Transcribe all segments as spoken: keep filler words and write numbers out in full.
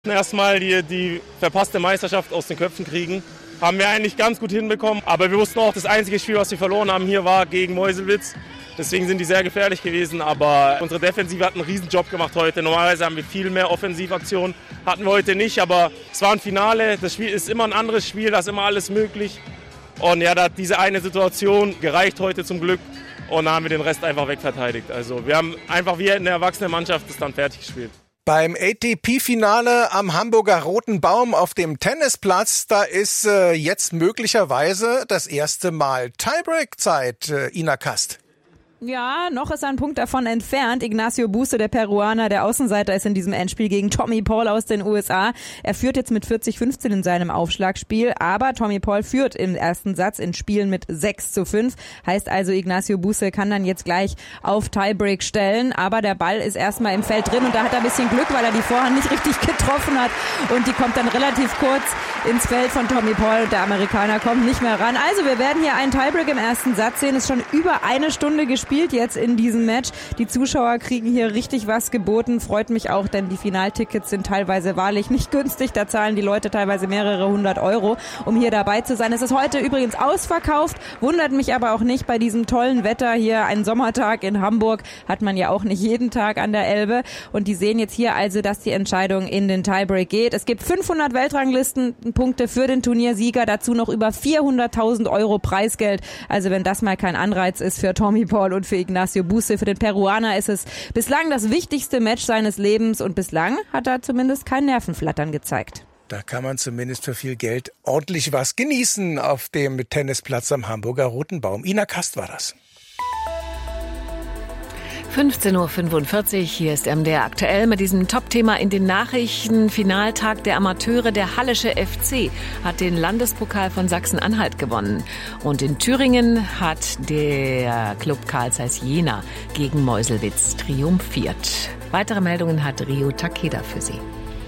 Erstmal die, die verpasste Meisterschaft aus den Köpfen kriegen. Haben wir eigentlich ganz gut hinbekommen. Aber wir wussten auch, das einzige Spiel, was wir verloren haben, hier war gegen Meuselwitz. Deswegen sind die sehr gefährlich gewesen. Aber unsere Defensive hat einen riesen Job gemacht heute. Normalerweise haben wir viel mehr Offensivaktionen. Hatten wir heute nicht, aber es war ein Finale. Das Spiel ist immer ein anderes Spiel, da ist immer alles möglich. Und ja, da hat diese eine Situation gereicht heute zum Glück. Und da haben wir den Rest einfach wegverteidigt. Also wir haben einfach wie eine erwachsene Mannschaft das dann fertig gespielt. Beim A T P-Finale am Hamburger Roten Baum auf dem Tennisplatz, da ist äh, jetzt möglicherweise das erste Mal Tiebreak-Zeit, äh, Ina Kast. Ja, noch ist ein Punkt davon entfernt. Ignacio Buse, der Peruaner, der Außenseiter, ist in diesem Endspiel gegen Tommy Paul aus den U S A. Er führt jetzt mit vierzig fünfzehn in seinem Aufschlagspiel, aber Tommy Paul führt im ersten Satz in Spielen mit sechs zu fünf. Heißt also, Ignacio Buse kann dann jetzt gleich auf Tiebreak stellen, aber der Ball ist erstmal im Feld drin und da hat er ein bisschen Glück, weil er die Vorhand nicht richtig getroffen hat und die kommt dann relativ kurz ins Feld von Tommy Paul und der Amerikaner kommt nicht mehr ran. Also wir werden hier einen Tiebreak im ersten Satz sehen. Ist schon über eine Stunde gespielt jetzt in diesem Match. Die Zuschauer kriegen hier richtig was geboten. Freut mich auch, denn die Finaltickets sind teilweise wahrlich nicht günstig. Da zahlen die Leute teilweise mehrere hundert Euro, um hier dabei zu sein. Es ist heute übrigens ausverkauft. Wundert mich aber auch nicht bei diesem tollen Wetter hier. Ein Sommertag in Hamburg hat man ja auch nicht jeden Tag an der Elbe. Und die sehen jetzt hier also, dass die Entscheidung in den Tiebreak geht. Es gibt fünfhundert Weltranglistenpunkte für den Turniersieger. Dazu noch über vierhunderttausend Euro Preisgeld. Also wenn das mal kein Anreiz ist für Tommy Paul und für Ignacio Buse. Für den Peruaner ist es bislang das wichtigste Match seines Lebens und bislang hat er zumindest kein Nervenflattern gezeigt. Da kann man zumindest für viel Geld ordentlich was genießen auf dem Tennisplatz am Hamburger Roten Baum. Ina Kast war das. fünfzehn Uhr fünfundvierzig, hier ist M D R aktuell mit diesem Top-Thema in den Nachrichten. Finaltag der Amateure, der Hallische F C hat den Landespokal von Sachsen-Anhalt gewonnen. Und in Thüringen hat der Club Carl Zeiss Jena gegen Meuselwitz triumphiert. Weitere Meldungen hat Rio Takeda für Sie.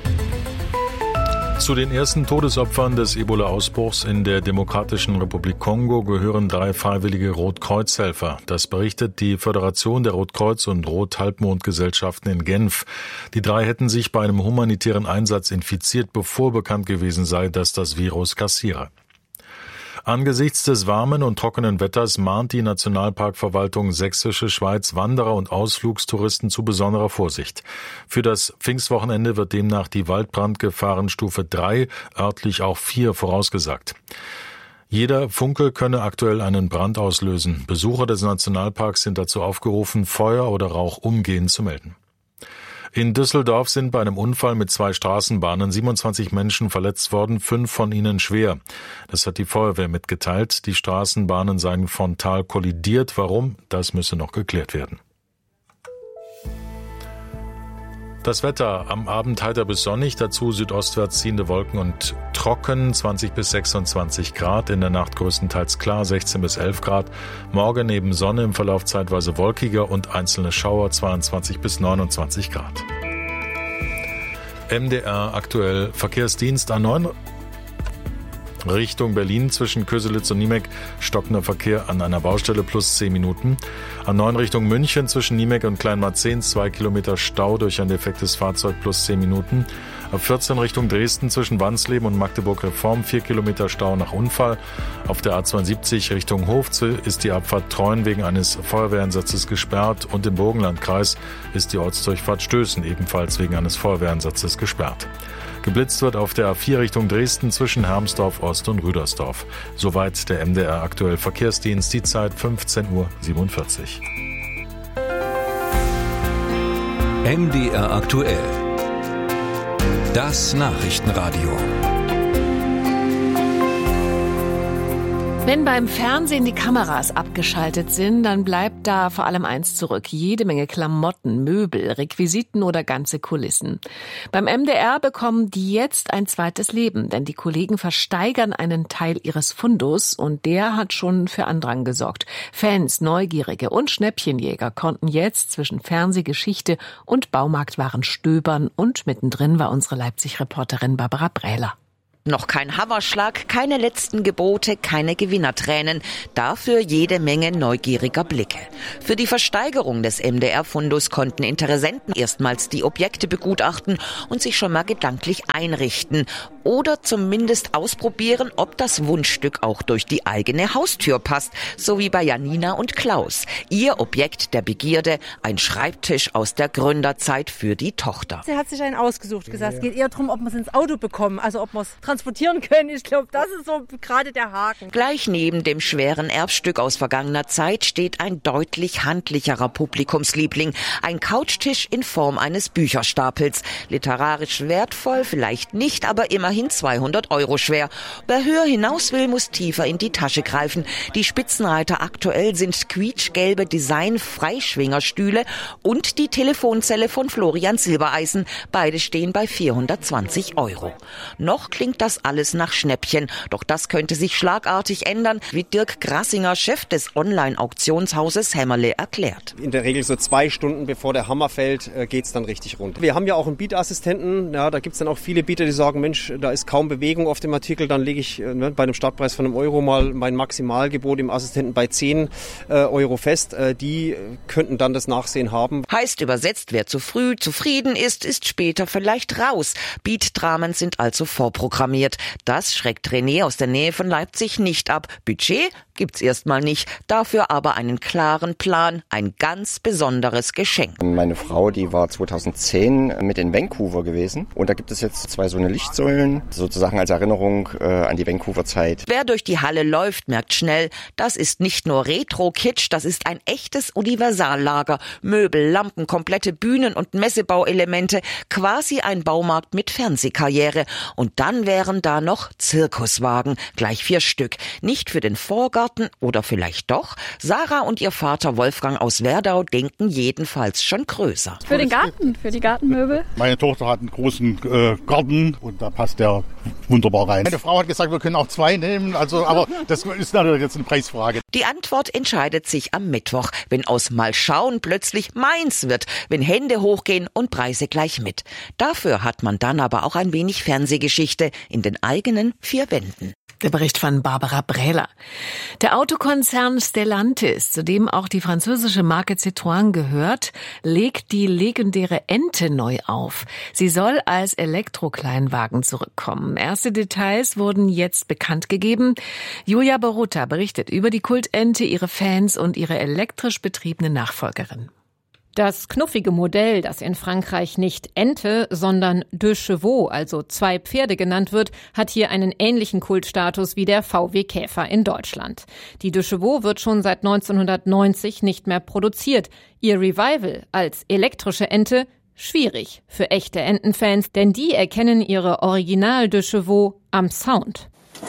Zu den ersten Todesopfern des Ebola-Ausbruchs in der Demokratischen Republik Kongo gehören drei freiwillige Rotkreuzhelfer. Das berichtet die Föderation der Rotkreuz- und Rothalbmondgesellschaften in Genf. Die drei hätten sich bei einem humanitären Einsatz infiziert, bevor bekannt gewesen sei, dass das Virus grassiere. Angesichts des warmen und trockenen Wetters mahnt die Nationalparkverwaltung Sächsische Schweiz Wanderer und Ausflugstouristen zu besonderer Vorsicht. Für das Pfingstwochenende wird demnach die Waldbrandgefahrenstufe drei, örtlich auch vier, vorausgesagt. Jeder Funke könne aktuell einen Brand auslösen. Besucher des Nationalparks sind dazu aufgerufen, Feuer oder Rauch umgehend zu melden. In Düsseldorf sind bei einem Unfall mit zwei Straßenbahnen siebenundzwanzig Menschen verletzt worden, fünf von ihnen schwer. Das hat die Feuerwehr mitgeteilt. Die Straßenbahnen seien frontal kollidiert. Warum? Das müsse noch geklärt werden. Das Wetter am Abend heiter bis sonnig, dazu südostwärts ziehende Wolken und trocken, zwanzig bis sechsundzwanzig Grad, in der Nacht größtenteils klar, sechzehn bis elf Grad. Morgen neben Sonne im Verlauf zeitweise wolkiger und einzelne Schauer, zweiundzwanzig bis neunundzwanzig Grad. M D R aktuell Verkehrsdienst A neun Richtung Berlin zwischen Köselitz und Niemek, stockender Verkehr an einer Baustelle plus zehn Minuten. A neun Richtung München zwischen Niemek und Kleinmarzehn, zwei Kilometer Stau durch ein defektes Fahrzeug plus zehn Minuten. A vierzehn Richtung Dresden zwischen Wansleben und Magdeburg-Reform, vier Kilometer Stau nach Unfall. Auf der A zweiundsiebzig Richtung Hof ist die Abfahrt Treuen wegen eines Feuerwehreinsatzes gesperrt und im Burgenlandkreis ist die Ortsdurchfahrt Stößen ebenfalls wegen eines Feuerwehreinsatzes gesperrt. Geblitzt wird auf der A vier Richtung Dresden zwischen Hermsdorf Ost und Rüdersdorf. Soweit der M D R aktuell Verkehrsdienst, die Zeit fünfzehn Uhr siebenundvierzig. M D R aktuell. Das Nachrichtenradio. Wenn beim Fernsehen die Kameras abgeschaltet sind, dann bleibt da vor allem eins zurück. Jede Menge Klamotten, Möbel, Requisiten oder ganze Kulissen. Beim M D R bekommen die jetzt ein zweites Leben, denn die Kollegen versteigern einen Teil ihres Fundus und der hat schon für Andrang gesorgt. Fans, Neugierige und Schnäppchenjäger konnten jetzt zwischen Fernsehgeschichte und Baumarktwaren stöbern und mittendrin war unsere Leipzig-Reporterin Barbara Brähler. Noch kein Hammerschlag, keine letzten Gebote, keine Gewinnertränen. Dafür jede Menge neugieriger Blicke. Für die Versteigerung des M D R-Fundus konnten Interessenten erstmals die Objekte begutachten und sich schon mal gedanklich einrichten. Oder zumindest ausprobieren, ob das Wunschstück auch durch die eigene Haustür passt. So wie bei Janina und Klaus. Ihr Objekt der Begierde, ein Schreibtisch aus der Gründerzeit für die Tochter. Sie hat sich einen ausgesucht, gesagt, es geht eher darum, ob wir es ins Auto bekommen, also ob wir es transportieren können. Ich glaube, das ist so gerade der Haken. Gleich neben dem schweren Erbstück aus vergangener Zeit steht ein deutlich handlicherer Publikumsliebling. Ein Couchtisch in Form eines Bücherstapels. Literarisch wertvoll, vielleicht nicht, aber immerhin zweihundert Euro schwer. Wer höher hinaus will, muss tiefer in die Tasche greifen. Die Spitzenreiter aktuell sind quietschgelbe Design-Freischwingerstühle und die Telefonzelle von Florian Silbereisen. Beide stehen bei vierhundertzwanzig Euro. Noch klingt das alles nach Schnäppchen, doch das könnte sich schlagartig ändern, wie Dirk Grassinger, Chef des Online-Auktionshauses Hämmerle, erklärt. In der Regel so zwei Stunden bevor der Hammer fällt, geht's dann richtig rund. Wir haben ja auch einen Bietassistenten, ja, da gibt's dann auch viele Bieter, die sagen, Mensch, da ist kaum Bewegung auf dem Artikel, dann lege ich ne, bei einem Startpreis von einem Euro mal mein Maximalgebot im Assistenten bei zehn äh, Euro fest. Äh, die könnten dann das Nachsehen haben. Heißt übersetzt, wer zu früh zufrieden ist, ist später vielleicht raus. Beat-Dramen sind also vorprogrammiert. Das schreckt René aus der Nähe von Leipzig nicht ab. Budget gibt's erstmal nicht, dafür aber einen klaren Plan, ein ganz besonderes Geschenk. Meine Frau, die war zweitausendzehn mit in Vancouver gewesen und da gibt es jetzt zwei so eine Lichtsäulen, sozusagen als Erinnerung äh, an die Vancouver-Zeit. Wer durch die Halle läuft, merkt schnell, das ist nicht nur Retro-Kitsch, das ist ein echtes Universallager. Möbel, Lampen, komplette Bühnen- und Messebauelemente, quasi ein Baumarkt mit Fernsehkarriere. Und dann wären da noch Zirkuswagen, gleich vier Stück. Nicht für den Vorgarten oder vielleicht doch? Sarah und ihr Vater Wolfgang aus Werdau denken jedenfalls schon größer. Für den Garten, für die Gartenmöbel. Meine Tochter hat einen großen äh, Garten und da passt der wunderbar rein. Meine Frau hat gesagt, wir können auch zwei nehmen, also aber das ist natürlich jetzt eine Preisfrage. Die Antwort entscheidet sich am Mittwoch, wenn aus Mal schauen plötzlich meins wird, wenn Hände hochgehen und Preise gleich mit. Dafür hat man dann aber auch ein wenig Fernsehgeschichte in den eigenen vier Wänden. Der Bericht von Barbara Brähler. Der Autokonzern Stellantis, zu dem auch die französische Marke Citroën gehört, legt die legendäre Ente neu auf. Sie soll als Elektrokleinwagen zurückkommen. Erste Details wurden jetzt bekannt gegeben. Julia Borutta berichtet über die Kultente, ihre Fans und ihre elektrisch betriebene Nachfolgerin. Das knuffige Modell, das in Frankreich nicht Ente, sondern Deux Chevaux, also zwei Pferde genannt wird, hat hier einen ähnlichen Kultstatus wie der V W Käfer in Deutschland. Die Deux Chevaux wird schon seit neunzehnhundertneunzig nicht mehr produziert. Ihr Revival als elektrische Ente schwierig für echte Entenfans, denn die erkennen ihre Original Deux Chevaux am Sound.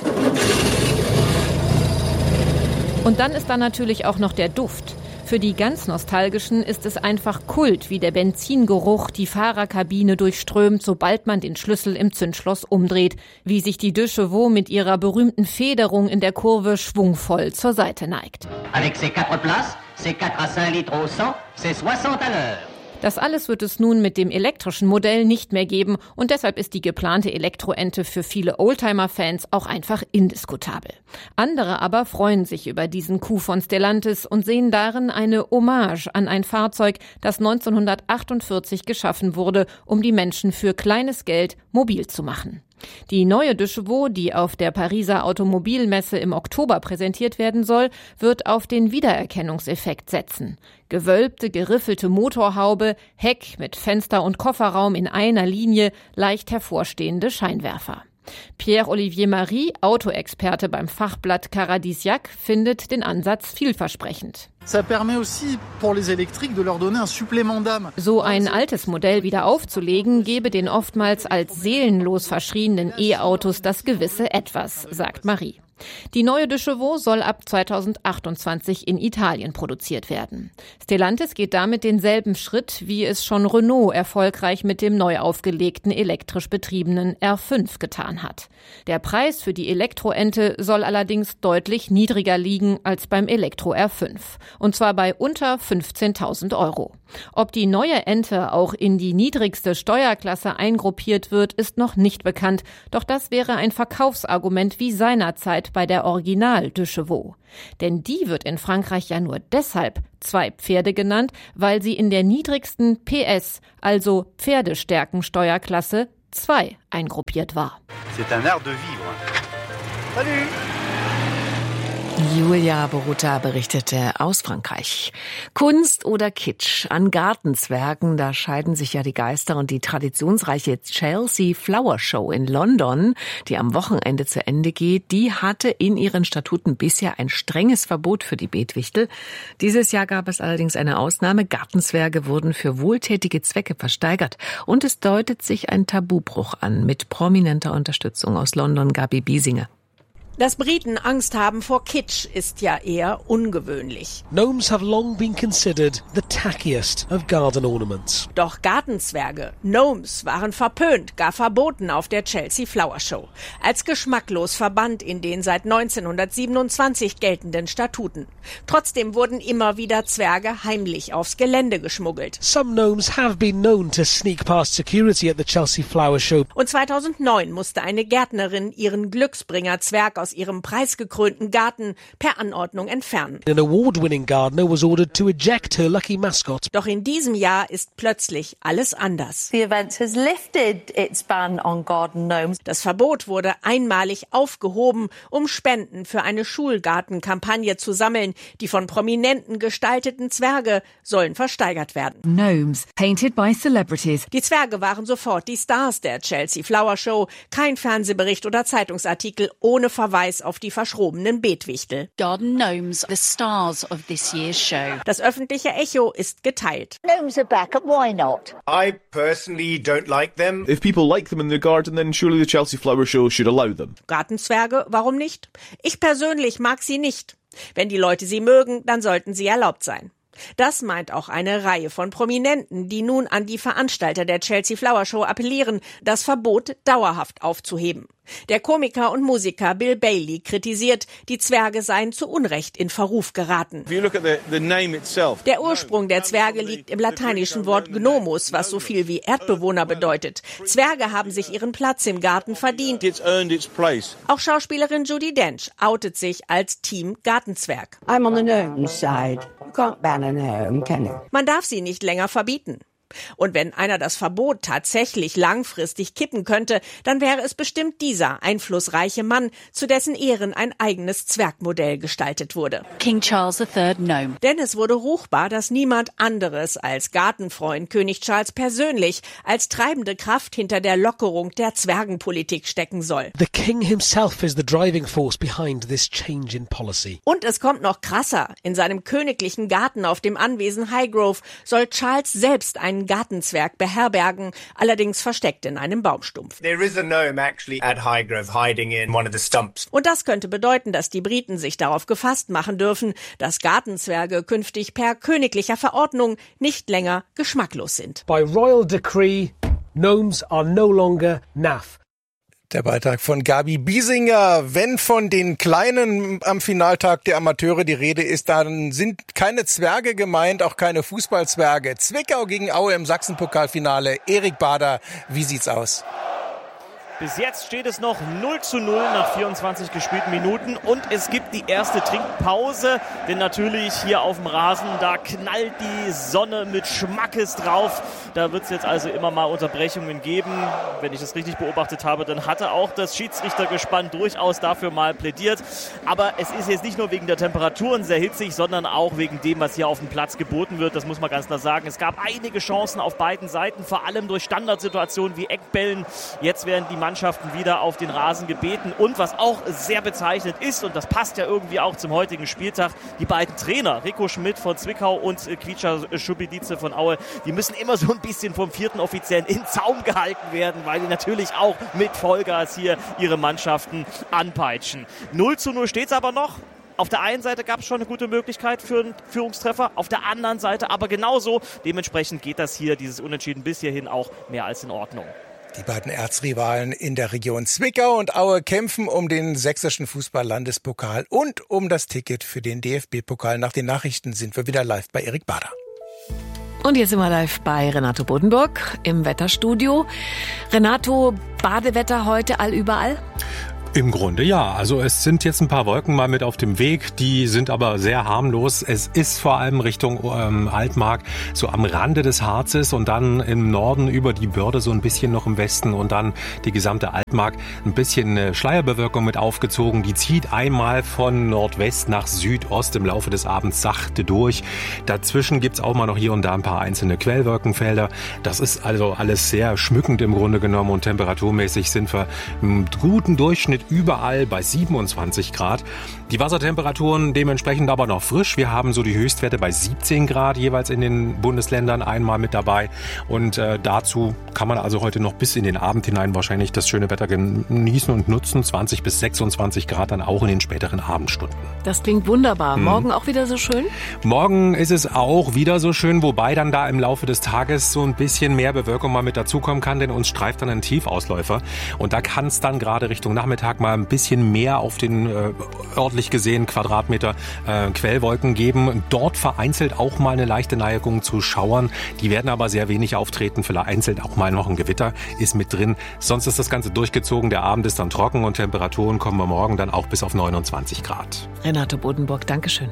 Und dann ist da natürlich auch noch der Duft. Für die ganz Nostalgischen ist es einfach Kult, wie der Benzingeruch die Fahrerkabine durchströmt, sobald man den Schlüssel im Zündschloss umdreht, wie sich die Deux Chevaux mit ihrer berühmten Federung in der Kurve schwungvoll zur Seite neigt. Avec ses quatre places, c'est quatre à cinq litres au cent, c'est soixante à l'heure. Das alles wird es nun mit dem elektrischen Modell nicht mehr geben und deshalb ist die geplante Elektroente für viele Oldtimer-Fans auch einfach indiskutabel. Andere aber freuen sich über diesen Coup von Stellantis und sehen darin eine Hommage an ein Fahrzeug, das neunzehnhundertachtundvierzig geschaffen wurde, um die Menschen für kleines Geld mobil zu machen. Die neue Deux Chevaux, die auf der Pariser Automobilmesse im Oktober präsentiert werden soll, wird auf den Wiedererkennungseffekt setzen. Gewölbte, geriffelte Motorhaube, Heck mit Fenster und Kofferraum in einer Linie, leicht hervorstehende Scheinwerfer. Pierre-Olivier Marie, Autoexperte beim Fachblatt Caradisiac, findet den Ansatz vielversprechend. So ein altes Modell wieder aufzulegen, gebe den oftmals als seelenlos verschrienen E-Autos das gewisse Etwas, sagt Marie. Die neue de Chevaux soll ab zweitausendachtundzwanzig in Italien produziert werden. Stellantis geht damit denselben Schritt, wie es schon Renault erfolgreich mit dem neu aufgelegten elektrisch betriebenen R fünf getan hat. Der Preis für die Elektroente soll allerdings deutlich niedriger liegen als beim Elektro R fünf. Und zwar bei unter fünfzehntausend Euro. Ob die neue Ente auch in die niedrigste Steuerklasse eingruppiert wird, ist noch nicht bekannt. Doch das wäre ein Verkaufsargument wie seinerzeit bei der Original de Chevaux. Denn die wird in Frankreich ja nur deshalb zwei Pferde genannt, weil sie in der niedrigsten P S, also Pferdestärkensteuerklasse zwei eingruppiert war. C'est un art de vivre. Salut! Julia Boruta berichtete aus Frankreich. Kunst oder Kitsch? An Gartenzwergen, da scheiden sich ja die Geister, und die traditionsreiche Chelsea Flower Show in London, die am Wochenende zu Ende geht, die hatte in ihren Statuten bisher ein strenges Verbot für die Beetwichtel. Dieses Jahr gab es allerdings eine Ausnahme. Gartenzwerge wurden für wohltätige Zwecke versteigert. Und es deutet sich ein Tabubruch an, mit prominenter Unterstützung aus London, Gabi Biesinger. Dass Briten Angst haben vor Kitsch, ist ja eher ungewöhnlich. Gnomes have long been considered the tackiest of garden ornaments. Doch Gartenzwerge, Gnomes, waren verpönt, gar verboten auf der Chelsea Flower Show. Als geschmacklos verbannt in den seit neunzehnhundertsiebenundzwanzig geltenden Statuten. Trotzdem wurden immer wieder Zwerge heimlich aufs Gelände geschmuggelt. Some gnomes have been known to sneak past security at the Chelsea Flower Show. Und zweitausendneun musste eine Gärtnerin ihren Glücksbringer-Zwerg aus ihrem preisgekrönten Garten per Anordnung entfernen. An award-winning gardener was ordered to eject her lucky mascot. Doch in diesem Jahr ist plötzlich alles anders. The event has lifted its ban on garden gnomes. Das Verbot wurde einmalig aufgehoben, um Spenden für eine Schulgartenkampagne zu sammeln. Die von Prominenten gestalteten Zwerge sollen versteigert werden. Gnomes, painted by celebrities. Die Zwerge waren sofort die Stars der Chelsea Flower Show. Kein Fernsehbericht oder Zeitungsartikel ohne Verweis auf die verschrobenen Beetwichtel. Garden gnomes, the stars of this year's show. Das öffentliche Echo ist geteilt. Gnomes are back, and why not? I personally don't like them. If people like them in their garden, then surely the Chelsea Flower Show should allow them. Gartenzwerge, warum nicht? Ich persönlich mag sie nicht. Wenn die Leute sie mögen, dann sollten sie erlaubt sein. Das meint auch eine Reihe von Prominenten, die nun an die Veranstalter der Chelsea Flower Show appellieren, das Verbot dauerhaft aufzuheben. Der Komiker und Musiker Bill Bailey kritisiert, die Zwerge seien zu Unrecht in Verruf geraten. Der Ursprung der Zwerge liegt im lateinischen Wort Gnomus, was so viel wie Erdbewohner bedeutet. Zwerge haben sich ihren Platz im Garten verdient. Auch Schauspielerin Judi Dench outet sich als Team Gartenzwerg. I'm on the gnome side. You can't ban a gnome, can you? Man darf sie nicht länger verbieten. Und wenn einer das Verbot tatsächlich langfristig kippen könnte, dann wäre es bestimmt dieser einflussreiche Mann, zu dessen Ehren ein eigenes Zwergmodell gestaltet wurde. King Charles the Third Gnome. Denn es wurde ruchbar, dass niemand anderes als Gartenfreund König Charles persönlich als treibende Kraft hinter der Lockerung der Zwergenpolitik stecken soll. The King himself is the driving force behind this change in policy. Und es kommt noch krasser. In seinem königlichen Garten auf dem Anwesen Highgrove soll Charles selbst einen Gartenzwerg beherbergen, allerdings versteckt in einem Baumstumpf. There is a gnome actually at Highgrove hiding in one of the stumps. Und das könnte bedeuten, dass die Briten sich darauf gefasst machen dürfen, dass Gartenzwerge künftig per königlicher Verordnung nicht länger geschmacklos sind. By royal decree, gnomes are no longer naff. Der Beitrag von Gabi Biesinger. Wenn von den Kleinen am Finaltag der Amateure die Rede ist, dann sind keine Zwerge gemeint, auch keine Fußballzwerge. Zwickau gegen Aue im Sachsenpokalfinale. Erik Bader, wie sieht's aus? Bis jetzt steht es noch null zu null nach vierundzwanzig gespielten Minuten und es gibt die erste Trinkpause, denn natürlich hier auf dem Rasen, da knallt die Sonne mit Schmackes drauf. Da wird es jetzt also immer mal Unterbrechungen geben. Wenn ich das richtig beobachtet habe, dann hatte auch das Schiedsrichtergespann durchaus dafür mal plädiert. Aber es ist jetzt nicht nur wegen der Temperaturen sehr hitzig, sondern auch wegen dem, was hier auf dem Platz geboten wird. Das muss man ganz klar sagen. Es gab einige Chancen auf beiden Seiten, vor allem durch Standardsituationen wie Eckbällen. Jetzt werden die Mannschaften Mannschaften wieder auf den Rasen gebeten. Und was auch sehr bezeichnend ist, und das passt ja irgendwie auch zum heutigen Spieltag, die beiden Trainer, Rico Schmidt von Zwickau und Kvicha Schubidice von Aue, die müssen immer so ein bisschen vom vierten Offiziellen in Zaum gehalten werden, weil die natürlich auch mit Vollgas hier ihre Mannschaften anpeitschen. null zu null steht es aber noch. Auf der einen Seite gab es schon eine gute Möglichkeit für einen Führungstreffer, auf der anderen Seite aber genauso. Dementsprechend geht das hier, dieses Unentschieden bis hierhin auch mehr als in Ordnung. Die beiden Erzrivalen in der Region Zwickau und Aue kämpfen um den sächsischen Fußball-Landespokal und um das Ticket für den D F B-Pokal. Nach den Nachrichten sind wir wieder live bei Erik Bader. Und jetzt sind wir live bei Renato Bodenburg im Wetterstudio. Renato, Badewetter heute allüberall? Im Grunde ja. Also es sind jetzt ein paar Wolken mal mit auf dem Weg, die sind aber sehr harmlos. Es ist vor allem Richtung ähm, Altmark, so am Rande des Harzes und dann im Norden über die Börde so ein bisschen noch im Westen und dann die gesamte Altmark. Ein bisschen äh, Schleierbewölkung mit aufgezogen. Die zieht einmal von Nordwest nach Südost im Laufe des Abends sachte durch. Dazwischen gibt's auch mal noch hier und da ein paar einzelne Quellwolkenfelder. Das ist also alles sehr schmückend im Grunde genommen und temperaturmäßig sind wir im guten Durchschnitt überall bei siebenundzwanzig Grad. Die Wassertemperaturen dementsprechend aber noch frisch. Wir haben so die Höchstwerte bei siebzehn Grad jeweils in den Bundesländern einmal mit dabei. Und äh, dazu kann man also heute noch bis in den Abend hinein wahrscheinlich das schöne Wetter genießen und nutzen. zwanzig bis sechsundzwanzig Grad dann auch in den späteren Abendstunden. Das klingt wunderbar. Mhm. Morgen auch wieder so schön? Morgen ist es auch wieder so schön, wobei dann da im Laufe des Tages so ein bisschen mehr Bewölkung mal mit dazukommen kann, denn uns streift dann ein Tiefausläufer. Und da kann es dann gerade Richtung Nachmittag mal ein bisschen mehr auf den äh, örtlich gesehen Quadratmeter äh, Quellwolken geben. Dort vereinzelt auch mal eine leichte Neigung zu Schauern. Die werden aber sehr wenig auftreten. Vereinzelt auch mal noch ein Gewitter ist mit drin. Sonst ist das Ganze durchgezogen. Der Abend ist dann trocken und Temperaturen kommen wir morgen dann auch bis auf neunundzwanzig Grad. Renato Bodenburg, Dankeschön.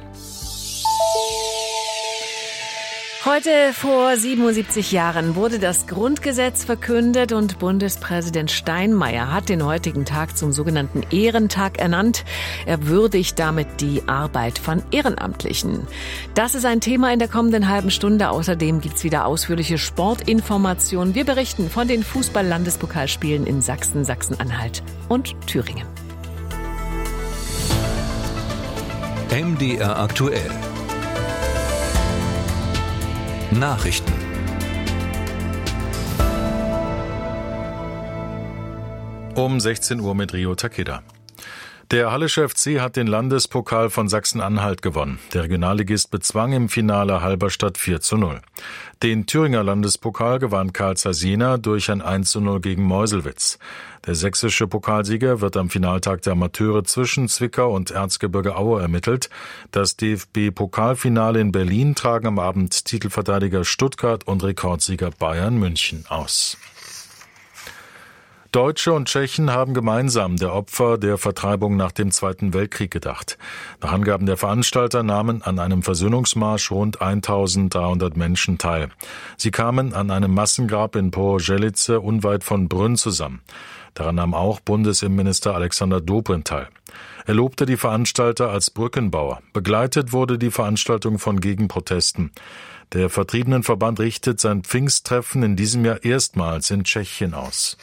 Heute vor siebenundsiebzig Jahren wurde das Grundgesetz verkündet und Bundespräsident Steinmeier hat den heutigen Tag zum sogenannten Ehrentag ernannt. Er würdigt damit die Arbeit von Ehrenamtlichen. Das ist ein Thema in der kommenden halben Stunde. Außerdem gibt's wieder ausführliche Sportinformationen. Wir berichten von den Fußball-Landespokalspielen in Sachsen, Sachsen-Anhalt und Thüringen. M D R aktuell. Nachrichten. Um sechzehn Uhr mit Rio Takeda. Der Hallische F C hat den Landespokal von Sachsen-Anhalt gewonnen. Der Regionalligist bezwang im Finale Halberstadt vier zu null. Den Thüringer Landespokal gewann Karl Zeiss Jena durch ein eins zu null gegen Meuselwitz. Der sächsische Pokalsieger wird am Finaltag der Amateure zwischen Zwickau und Erzgebirge Aue ermittelt. Das D F B-Pokalfinale in Berlin tragen am Abend Titelverteidiger Stuttgart und Rekordsieger Bayern München aus. Deutsche und Tschechen haben gemeinsam der Opfer der Vertreibung nach dem Zweiten Weltkrieg gedacht. Nach Angaben der Veranstalter nahmen an einem Versöhnungsmarsch rund eintausenddreihundert Menschen teil. Sie kamen an einem Massengrab in Pohořelice unweit von Brünn zusammen. Daran nahm auch Bundesinnenminister Alexander Dobrindt teil. Er lobte die Veranstalter als Brückenbauer. Begleitet wurde die Veranstaltung von Gegenprotesten. Der Vertriebenenverband richtet sein Pfingsttreffen in diesem Jahr erstmals in Tschechien aus.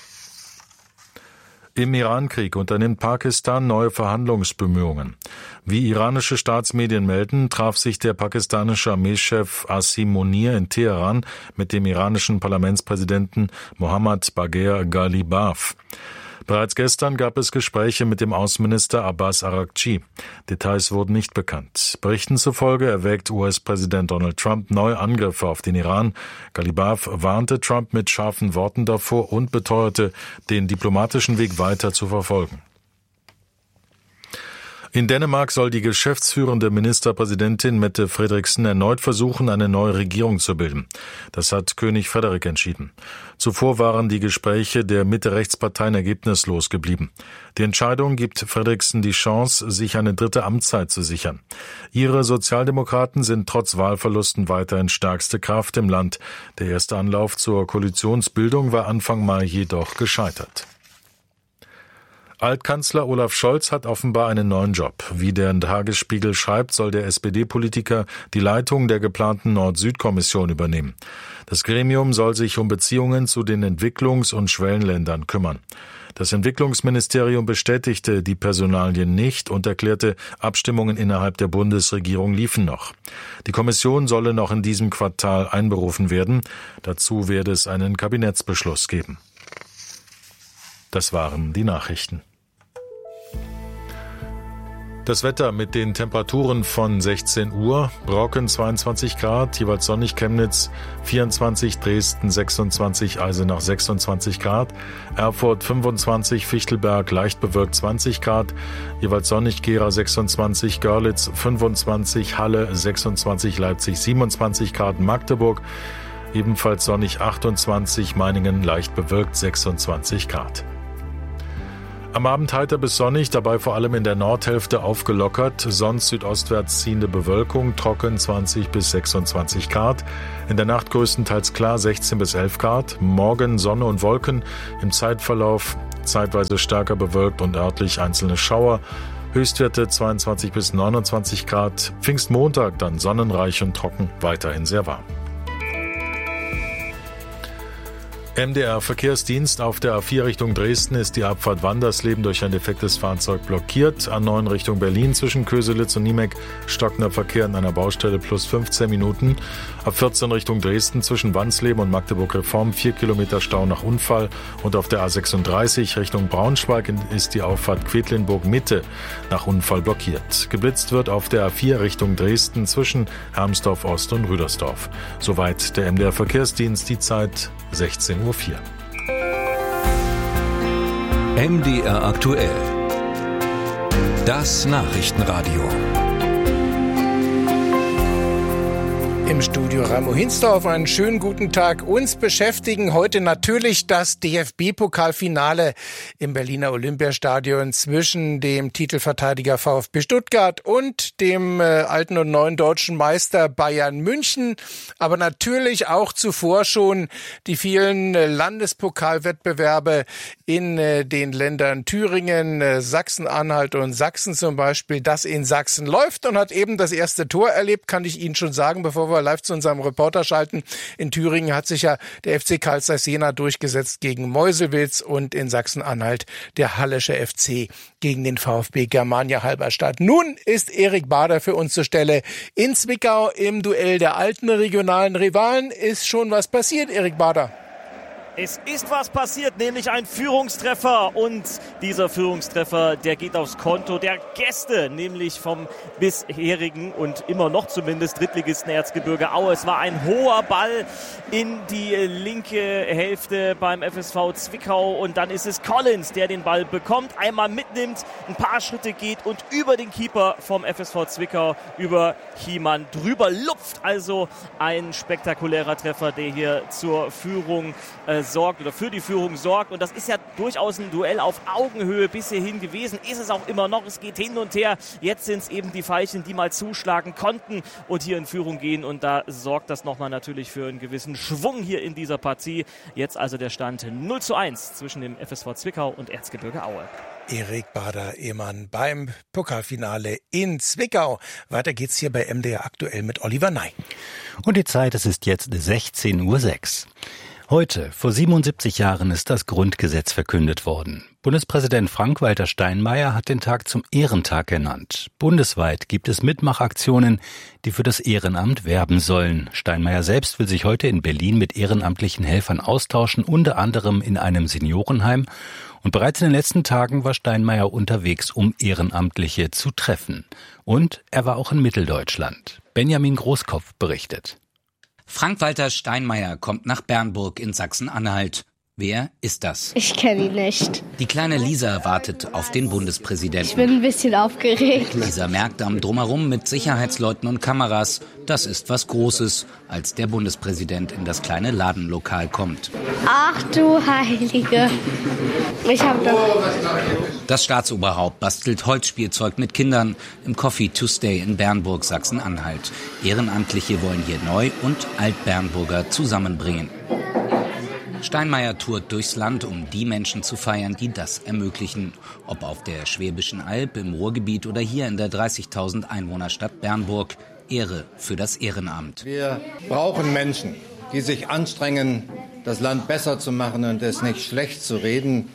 Im Irankrieg unternimmt Pakistan neue Verhandlungsbemühungen. Wie iranische Staatsmedien melden, traf sich der pakistanische Armeechef Asim Munir in Teheran mit dem iranischen Parlamentspräsidenten Mohammad Bagher Ghalibaf. Bereits gestern gab es Gespräche mit dem Außenminister Abbas Araghchi. Details wurden nicht bekannt. Berichten zufolge erwägt U S-Präsident Donald Trump neue Angriffe auf den Iran. Ghalibaf warnte Trump mit scharfen Worten davor und beteuerte, den diplomatischen Weg weiter zu verfolgen. In Dänemark soll die geschäftsführende Ministerpräsidentin Mette Frederiksen erneut versuchen, eine neue Regierung zu bilden. Das hat König Frederik entschieden. Zuvor waren die Gespräche der Mitte-Rechts-Parteien ergebnislos geblieben. Die Entscheidung gibt Frederiksen die Chance, sich eine dritte Amtszeit zu sichern. Ihre Sozialdemokraten sind trotz Wahlverlusten weiterhin stärkste Kraft im Land. Der erste Anlauf zur Koalitionsbildung war Anfang Mai jedoch gescheitert. Altkanzler Olaf Scholz hat offenbar einen neuen Job. Wie der Tagesspiegel schreibt, soll der S P D-Politiker die Leitung der geplanten Nord-Süd-Kommission übernehmen. Das Gremium soll sich um Beziehungen zu den Entwicklungs- und Schwellenländern kümmern. Das Entwicklungsministerium bestätigte die Personalien nicht und erklärte, Abstimmungen innerhalb der Bundesregierung liefen noch. Die Kommission solle noch in diesem Quartal einberufen werden. Dazu werde es einen Kabinettsbeschluss geben. Das waren die Nachrichten. Das Wetter mit den Temperaturen von sechzehn Uhr, Brocken zweiundzwanzig Grad, jeweils sonnig Chemnitz vierundzwanzig, Dresden sechsundzwanzig, Eisenach sechsundzwanzig Grad, Erfurt fünfundzwanzig, Fichtelberg leicht bewölkt zwanzig Grad, jeweils sonnig Gera sechsundzwanzig, Görlitz fünfundzwanzig, Halle sechsundzwanzig, Leipzig siebenundzwanzig Grad, Magdeburg ebenfalls sonnig achtundzwanzig, Meiningen leicht bewölkt sechsundzwanzig Grad. Am Abend heiter bis sonnig, dabei vor allem in der Nordhälfte aufgelockert, sonst südostwärts ziehende Bewölkung, trocken zwanzig bis sechsundzwanzig Grad. In der Nacht größtenteils klar sechzehn bis elf Grad. Morgen Sonne und Wolken, im Zeitverlauf zeitweise stärker bewölkt und örtlich einzelne Schauer. Höchstwerte zweiundzwanzig bis neunundzwanzig Grad. Pfingstmontag dann sonnenreich und trocken, weiterhin sehr warm. M D R-Verkehrsdienst auf der A vier Richtung Dresden ist die Abfahrt Wandersleben durch ein defektes Fahrzeug blockiert. A neun Richtung Berlin zwischen Köselitz und Niemek stockender Verkehr an einer Baustelle plus fünfzehn Minuten. A vierzehn Richtung Dresden zwischen Wansleben und Magdeburg-Reform vier Kilometer Stau nach Unfall. Und auf der A sechsunddreißig Richtung Braunschweig ist die Auffahrt Quedlinburg-Mitte nach Unfall blockiert. Geblitzt wird auf der A vier Richtung Dresden zwischen Hermsdorf Ost und Rüdersdorf. Soweit der M D R-Verkehrsdienst, die Zeit sechzehn Uhr vier. M D R aktuell. Das Nachrichtenradio. Im Studio Raimo Hinsdorf, einen schönen guten Tag. Uns beschäftigen heute natürlich das D F B-Pokalfinale im Berliner Olympiastadion zwischen dem Titelverteidiger VfB Stuttgart und dem äh, alten und neuen deutschen Meister Bayern München. Aber natürlich auch zuvor schon die vielen äh, Landespokalwettbewerbe in äh, den Ländern Thüringen, äh, Sachsen-Anhalt und Sachsen zum Beispiel. Das in Sachsen läuft und hat eben das erste Tor erlebt, kann ich Ihnen schon sagen, bevor wir live zu unserem Reporter schalten. In Thüringen hat sich ja der F C Carl Zeiss Jena durchgesetzt gegen Meuselwitz und in Sachsen-Anhalt der Hallische F C gegen den VfB Germania Halberstadt. Nun ist Erik Bader für uns zur Stelle in Zwickau im Duell der alten regionalen Rivalen. Ist schon was passiert, Erik Bader? Es ist was passiert, nämlich ein Führungstreffer und dieser Führungstreffer, der geht aufs Konto der Gäste, nämlich vom bisherigen und immer noch zumindest Drittligisten Erzgebirge Aue. Es war ein hoher Ball in die linke Hälfte beim F S V Zwickau und dann ist es Collins, der den Ball bekommt, einmal mitnimmt, ein paar Schritte geht und über den Keeper vom F S V Zwickau, über Chiemann drüber lupft. Also ein spektakulärer Treffer, der hier zur Führung äh, sorgt oder für die Führung sorgt. Und das ist ja durchaus ein Duell auf Augenhöhe bis hierhin gewesen. Ist es auch immer noch. Es geht hin und her. Jetzt sind es eben die Veilchen, die mal zuschlagen konnten und hier in Führung gehen. Und da sorgt das nochmal natürlich für einen gewissen Schwung hier in dieser Partie. Jetzt also der Stand null zu eins zwischen dem F S V Zwickau und Erzgebirge Aue. Erik Bader-Ehmann beim Pokalfinale in Zwickau. Weiter geht's hier bei M D R aktuell mit Oliver Ney. Und die Zeit, es ist jetzt sechzehn Uhr sechs. Heute, vor siebenundsiebzig Jahren, ist das Grundgesetz verkündet worden. Bundespräsident Frank-Walter Steinmeier hat den Tag zum Ehrentag ernannt. Bundesweit gibt es Mitmachaktionen, die für das Ehrenamt werben sollen. Steinmeier selbst will sich heute in Berlin mit ehrenamtlichen Helfern austauschen, unter anderem in einem Seniorenheim. Und bereits in den letzten Tagen war Steinmeier unterwegs, um Ehrenamtliche zu treffen. Und er war auch in Mitteldeutschland. Benjamin Großkopf berichtet. Frank-Walter Steinmeier kommt nach Bernburg in Sachsen-Anhalt. Wer ist das? Ich kenne ihn nicht. Die kleine Lisa wartet auf den Bundespräsidenten. Ich bin ein bisschen aufgeregt. Lisa merkt am Drumherum mit Sicherheitsleuten und Kameras, das ist was Großes, als der Bundespräsident in das kleine Ladenlokal kommt. Ach du Heilige. Ich hab das. Das Staatsoberhaupt bastelt Holzspielzeug mit Kindern im Coffee to Stay in Bernburg, Sachsen-Anhalt. Ehrenamtliche wollen hier Neu- und Alt-Bernburger zusammenbringen. Steinmeier tourt durchs Land, um die Menschen zu feiern, die das ermöglichen. Ob auf der Schwäbischen Alb, im Ruhrgebiet oder hier in der dreißigtausend Einwohnerstadt Bernburg. Ehre für das Ehrenamt. Wir brauchen Menschen, die sich anstrengen, das Land besser zu machen und es nicht schlecht zu reden.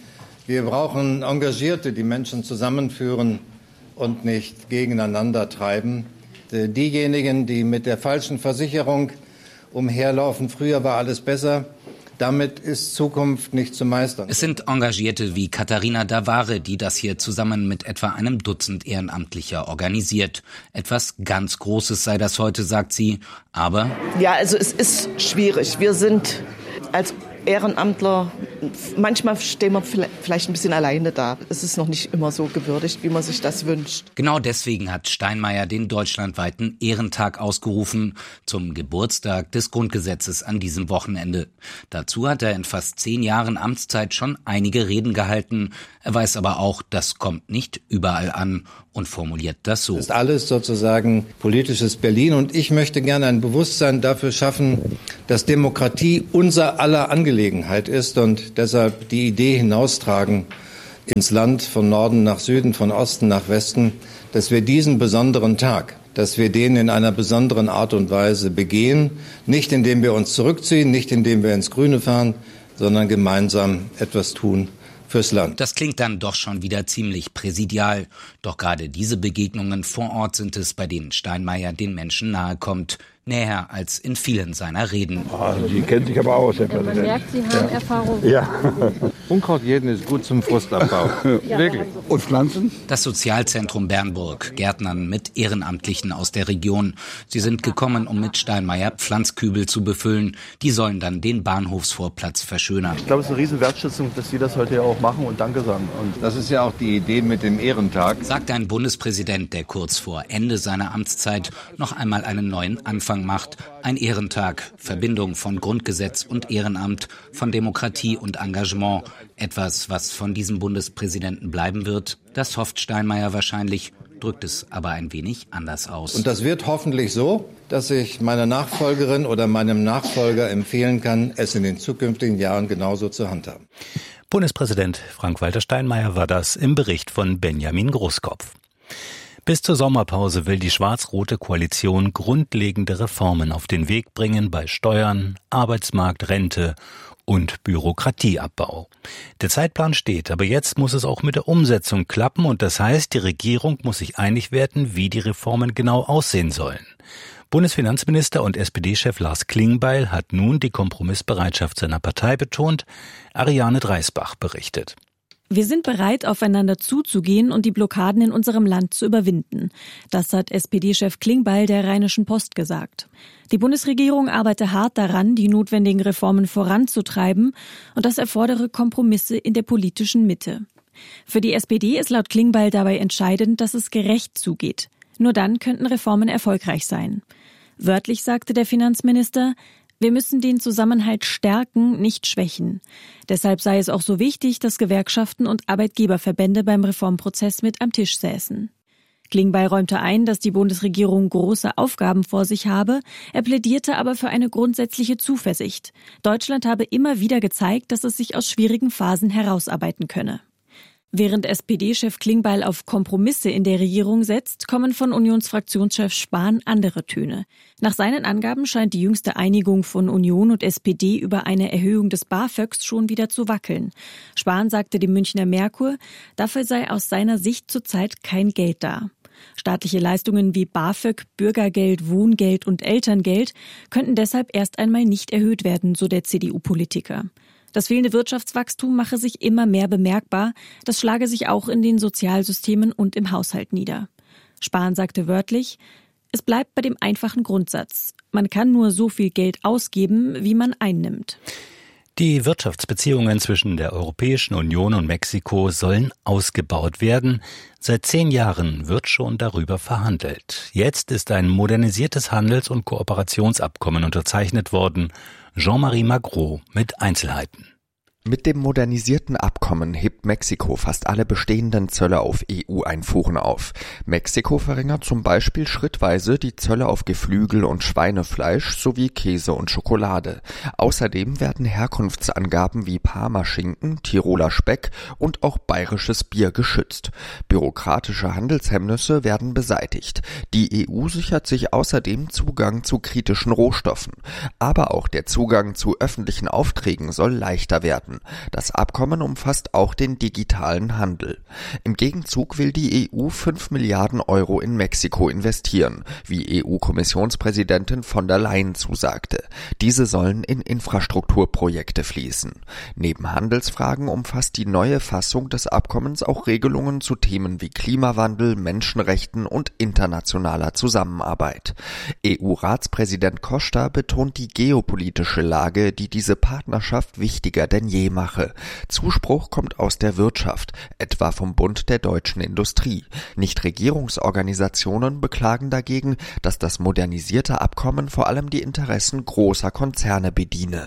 Wir brauchen Engagierte, die Menschen zusammenführen und nicht gegeneinander treiben. Diejenigen, die mit der falschen Versicherung umherlaufen, früher war alles besser, damit ist Zukunft nicht zu meistern. Es sind Engagierte wie Katharina Davare, die das hier zusammen mit etwa einem Dutzend Ehrenamtlicher organisiert. Etwas ganz Großes sei das heute, sagt sie, aber... Ja, also es ist schwierig. Wir sind als Ehrenamtler, manchmal stehen wir vielleicht ein bisschen alleine da. Es ist noch nicht immer so gewürdigt, wie man sich das wünscht. Genau deswegen hat Steinmeier den deutschlandweiten Ehrentag ausgerufen, zum Geburtstag des Grundgesetzes an diesem Wochenende. Dazu hat er in fast zehn Jahren Amtszeit schon einige Reden gehalten. Er weiß aber auch, das kommt nicht überall an und formuliert das so. Das ist alles sozusagen politisches Berlin und ich möchte gerne ein Bewusstsein dafür schaffen, dass Demokratie unser aller Angelegenheit ist und deshalb die Idee hinaustragen ins Land von Norden nach Süden, von Osten nach Westen, dass wir diesen besonderen Tag, dass wir den in einer besonderen Art und Weise begehen, nicht indem wir uns zurückziehen, nicht indem wir ins Grüne fahren, sondern gemeinsam etwas tun fürs Land. Das klingt dann doch schon wieder ziemlich präsidial. Doch gerade diese Begegnungen vor Ort sind es, bei denen Steinmeier den Menschen nahe kommt. Näher als in vielen seiner Reden. Also die kennt sich aber aus, Herr Präsident. Man merkt, Sie haben ja. Erfahrung. Ja. Unkraut jeden ist gut zum Frustabbau. Ja, wirklich. Und Pflanzen? Das Sozialzentrum Bernburg, Gärtnern mit Ehrenamtlichen aus der Region. Sie sind gekommen, um mit Steinmeier Pflanzkübel zu befüllen. Die sollen dann den Bahnhofsvorplatz verschönern. Ich glaube, es ist eine riesen Wertschätzung, dass Sie das heute ja auch machen und Danke sagen. Und das ist ja auch die Idee mit dem Ehrentag. Sagt ein Bundespräsident, der kurz vor Ende seiner Amtszeit noch einmal einen neuen Anfang macht. Ein Ehrentag, Verbindung von Grundgesetz und Ehrenamt, von Demokratie und Engagement. Etwas, was von diesem Bundespräsidenten bleiben wird, das hofft Steinmeier wahrscheinlich, drückt es aber ein wenig anders aus. Und das wird hoffentlich so, dass ich meiner Nachfolgerin oder meinem Nachfolger empfehlen kann, es in den zukünftigen Jahren genauso zu handhaben. Bundespräsident Frank-Walter Steinmeier war das im Bericht von Benjamin Großkopf. Bis zur Sommerpause will die schwarz-rote Koalition grundlegende Reformen auf den Weg bringen bei Steuern, Arbeitsmarkt, Rente und Bürokratieabbau. Der Zeitplan steht, aber jetzt muss es auch mit der Umsetzung klappen und das heißt, die Regierung muss sich einig werden, wie die Reformen genau aussehen sollen. Bundesfinanzminister und S P D-Chef Lars Klingbeil hat nun die Kompromissbereitschaft seiner Partei betont. Ariane Dreisbach berichtet. Wir sind bereit, aufeinander zuzugehen und die Blockaden in unserem Land zu überwinden. Das hat S P D-Chef Klingbeil der Rheinischen Post gesagt. Die Bundesregierung arbeite hart daran, die notwendigen Reformen voranzutreiben und das erfordere Kompromisse in der politischen Mitte. Für die S P D ist laut Klingbeil dabei entscheidend, dass es gerecht zugeht. Nur dann könnten Reformen erfolgreich sein. Wörtlich sagte der Finanzminister: Wir müssen den Zusammenhalt stärken, nicht schwächen. Deshalb sei es auch so wichtig, dass Gewerkschaften und Arbeitgeberverbände beim Reformprozess mit am Tisch säßen. Klingbeil räumte ein, dass die Bundesregierung große Aufgaben vor sich habe. Er plädierte aber für eine grundsätzliche Zuversicht. Deutschland habe immer wieder gezeigt, dass es sich aus schwierigen Phasen herausarbeiten könne. Während S P D-Chef Klingbeil auf Kompromisse in der Regierung setzt, kommen von Unionsfraktionschef Spahn andere Töne. Nach seinen Angaben scheint die jüngste Einigung von Union und S P D über eine Erhöhung des BAföGs schon wieder zu wackeln. Spahn sagte dem Münchner Merkur, dafür sei aus seiner Sicht zurzeit kein Geld da. Staatliche Leistungen wie BAföG, Bürgergeld, Wohngeld und Elterngeld könnten deshalb erst einmal nicht erhöht werden, so der C D U-Politiker. Das fehlende Wirtschaftswachstum mache sich immer mehr bemerkbar. Das schlage sich auch in den Sozialsystemen und im Haushalt nieder. Spahn sagte wörtlich: Es bleibt bei dem einfachen Grundsatz. Man kann nur so viel Geld ausgeben, wie man einnimmt. Die Wirtschaftsbeziehungen zwischen der Europäischen Union und Mexiko sollen ausgebaut werden. Seit zehn Jahren wird schon darüber verhandelt. Jetzt ist ein modernisiertes Handels- und Kooperationsabkommen unterzeichnet worden. Jean-Marie Magro mit Einzelheiten. Mit dem modernisierten Abkommen hebt Mexiko fast alle bestehenden Zölle auf E U-Einfuhren auf. Mexiko verringert zum Beispiel schrittweise die Zölle auf Geflügel und Schweinefleisch sowie Käse und Schokolade. Außerdem werden Herkunftsangaben wie Parmaschinken, Tiroler Speck und auch bayerisches Bier geschützt. Bürokratische Handelshemmnisse werden beseitigt. Die E U sichert sich außerdem Zugang zu kritischen Rohstoffen. Aber auch der Zugang zu öffentlichen Aufträgen soll leichter werden. werden. Das Abkommen umfasst auch den digitalen Handel. Im Gegenzug will die E U fünf Milliarden Euro in Mexiko investieren, wie E U-Kommissionspräsidentin von der Leyen zusagte. Diese sollen in Infrastrukturprojekte fließen. Neben Handelsfragen umfasst die neue Fassung des Abkommens auch Regelungen zu Themen wie Klimawandel, Menschenrechten und internationaler Zusammenarbeit. E U-Ratspräsident Costa betont die geopolitische Lage, die diese Partnerschaft wichtiger denn je mache. Zuspruch kommt aus der Wirtschaft, etwa vom Bund der deutschen Industrie. Nichtregierungsorganisationen beklagen dagegen, dass das modernisierte Abkommen vor allem die Interessen großer Konzerne bediene.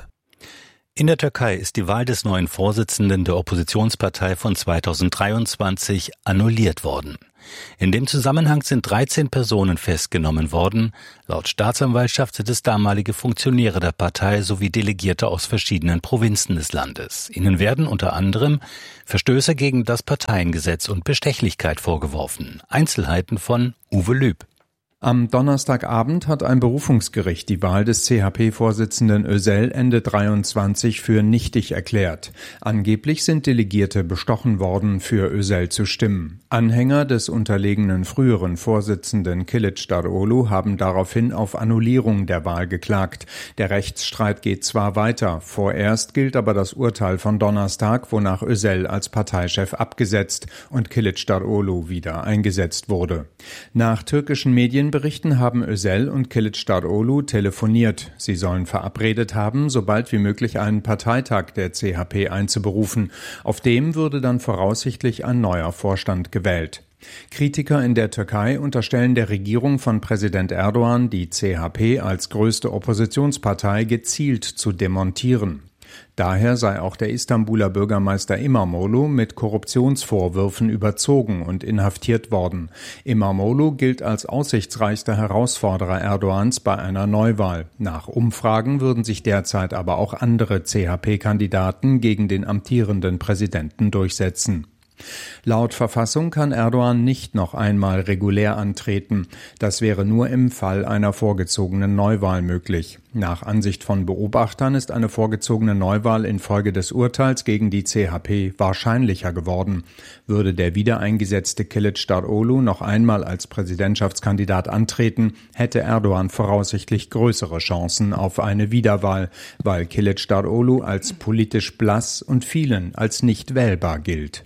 In der Türkei ist die Wahl des neuen Vorsitzenden der Oppositionspartei von zweitausenddreiundzwanzig annulliert worden. In dem Zusammenhang sind dreizehn Personen festgenommen worden. Laut Staatsanwaltschaft sind es damalige Funktionäre der Partei sowie Delegierte aus verschiedenen Provinzen des Landes. Ihnen werden unter anderem Verstöße gegen das Parteiengesetz und Bestechlichkeit vorgeworfen. Einzelheiten von Uwe Lüb. Am Donnerstagabend hat ein Berufungsgericht die Wahl des C H P-Vorsitzenden Özel Ende dreiundzwanzig für nichtig erklärt. Angeblich sind Delegierte bestochen worden, für Özel zu stimmen. Anhänger des unterlegenen früheren Vorsitzenden Kılıçdaroğlu haben daraufhin auf Annullierung der Wahl geklagt. Der Rechtsstreit geht zwar weiter, vorerst gilt aber das Urteil von Donnerstag, wonach Özel als Parteichef abgesetzt und Kılıçdaroğlu wieder eingesetzt wurde. Nach türkischen Medien Berichten haben Özel und Kılıçdaroğlu telefoniert. Sie sollen verabredet haben, sobald wie möglich einen Parteitag der C H P einzuberufen. Auf dem würde dann voraussichtlich ein neuer Vorstand gewählt. Kritiker in der Türkei unterstellen der Regierung von Präsident Erdogan, die C H P als größte Oppositionspartei gezielt zu demontieren. Daher sei auch der Istanbuler Bürgermeister İmamoğlu mit Korruptionsvorwürfen überzogen und inhaftiert worden. İmamoğlu gilt als aussichtsreichster Herausforderer Erdogans bei einer Neuwahl. Nach Umfragen würden sich derzeit aber auch andere C H P-Kandidaten gegen den amtierenden Präsidenten durchsetzen. Laut Verfassung kann Erdogan nicht noch einmal regulär antreten. Das wäre nur im Fall einer vorgezogenen Neuwahl möglich. Nach Ansicht von Beobachtern ist eine vorgezogene Neuwahl infolge des Urteils gegen die C H P wahrscheinlicher geworden. Würde der wiedereingesetzte Kılıçdaroğlu noch einmal als Präsidentschaftskandidat antreten, hätte Erdogan voraussichtlich größere Chancen auf eine Wiederwahl, weil Kılıçdaroğlu als politisch blass und vielen als nicht wählbar gilt.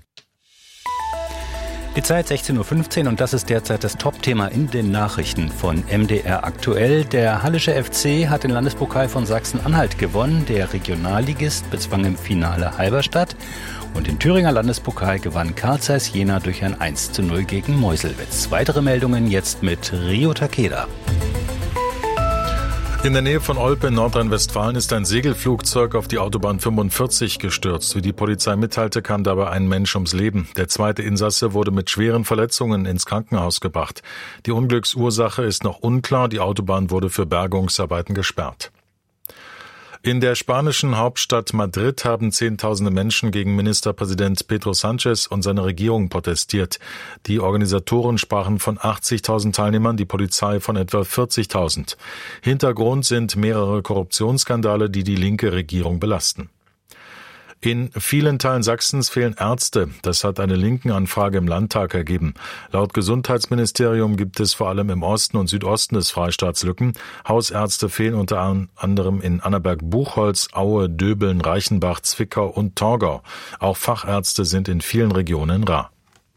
Die Zeit sechzehn Uhr fünfzehn und das ist derzeit das Top-Thema in den Nachrichten von M D R aktuell. Der Hallische F C hat den Landespokal von Sachsen-Anhalt gewonnen. Der Regionalligist bezwang im Finale Halberstadt. Und den Thüringer Landespokal gewann Carl Zeiss Jena durch ein eins zu null gegen Meuselwitz. Weitere Meldungen jetzt mit Rio Takeda. In der Nähe von Olpe in Nordrhein-Westfalen ist ein Segelflugzeug auf die Autobahn fünfundvierzig gestürzt. Wie die Polizei mitteilte, kam dabei ein Mensch ums Leben. Der zweite Insasse wurde mit schweren Verletzungen ins Krankenhaus gebracht. Die Unglücksursache ist noch unklar. Die Autobahn wurde für Bergungsarbeiten gesperrt. In der spanischen Hauptstadt Madrid haben Zehntausende Menschen gegen Ministerpräsident Pedro Sánchez und seine Regierung protestiert. Die Organisatoren sprachen von achtzigtausend Teilnehmern, die Polizei von etwa vierzigtausend. Hintergrund sind mehrere Korruptionsskandale, die die linke Regierung belasten. In vielen Teilen Sachsens fehlen Ärzte. Das hat eine Linken-Anfrage im Landtag ergeben. Laut Gesundheitsministerium gibt es vor allem im Osten und Südosten des Freistaats Lücken. Hausärzte fehlen unter anderem in Annaberg-Buchholz, Aue, Döbeln, Reichenbach, Zwickau und Torgau. Auch Fachärzte sind in vielen Regionen rar.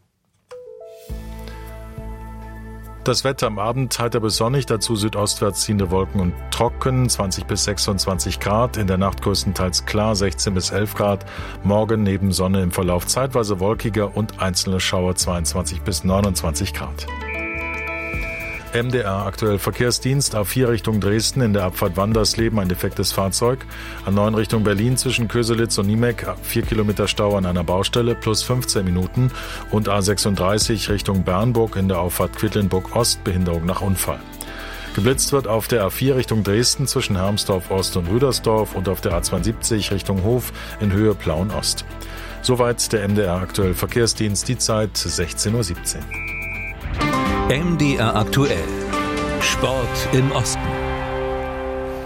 Das Wetter am Abend heiter bis sonnig, dazu südostwärts ziehende Wolken und trocken, zwanzig bis sechsundzwanzig Grad, in der Nacht größtenteils klar, sechzehn bis elf Grad, morgen neben Sonne im Verlauf zeitweise wolkiger und einzelne Schauer, zweiundzwanzig bis neunundzwanzig Grad. M D R aktuell Verkehrsdienst, A vier Richtung Dresden, in der Abfahrt Wandersleben ein defektes Fahrzeug. A neun Richtung Berlin zwischen Köselitz und Niemek, vier Kilometer Stau an einer Baustelle, plus fünfzehn Minuten. Und A sechsunddreißig Richtung Bernburg in der Auffahrt Quedlinburg Ost, Behinderung nach Unfall. Geblitzt wird auf der A vier Richtung Dresden zwischen Hermsdorf Ost und Rüdersdorf und auf der A zweiundsiebzig Richtung Hof in Höhe Plauen Ost. Soweit der M D R aktuell Verkehrsdienst, die Zeit sechzehn Uhr siebzehn. M D R aktuell. Sport im Osten.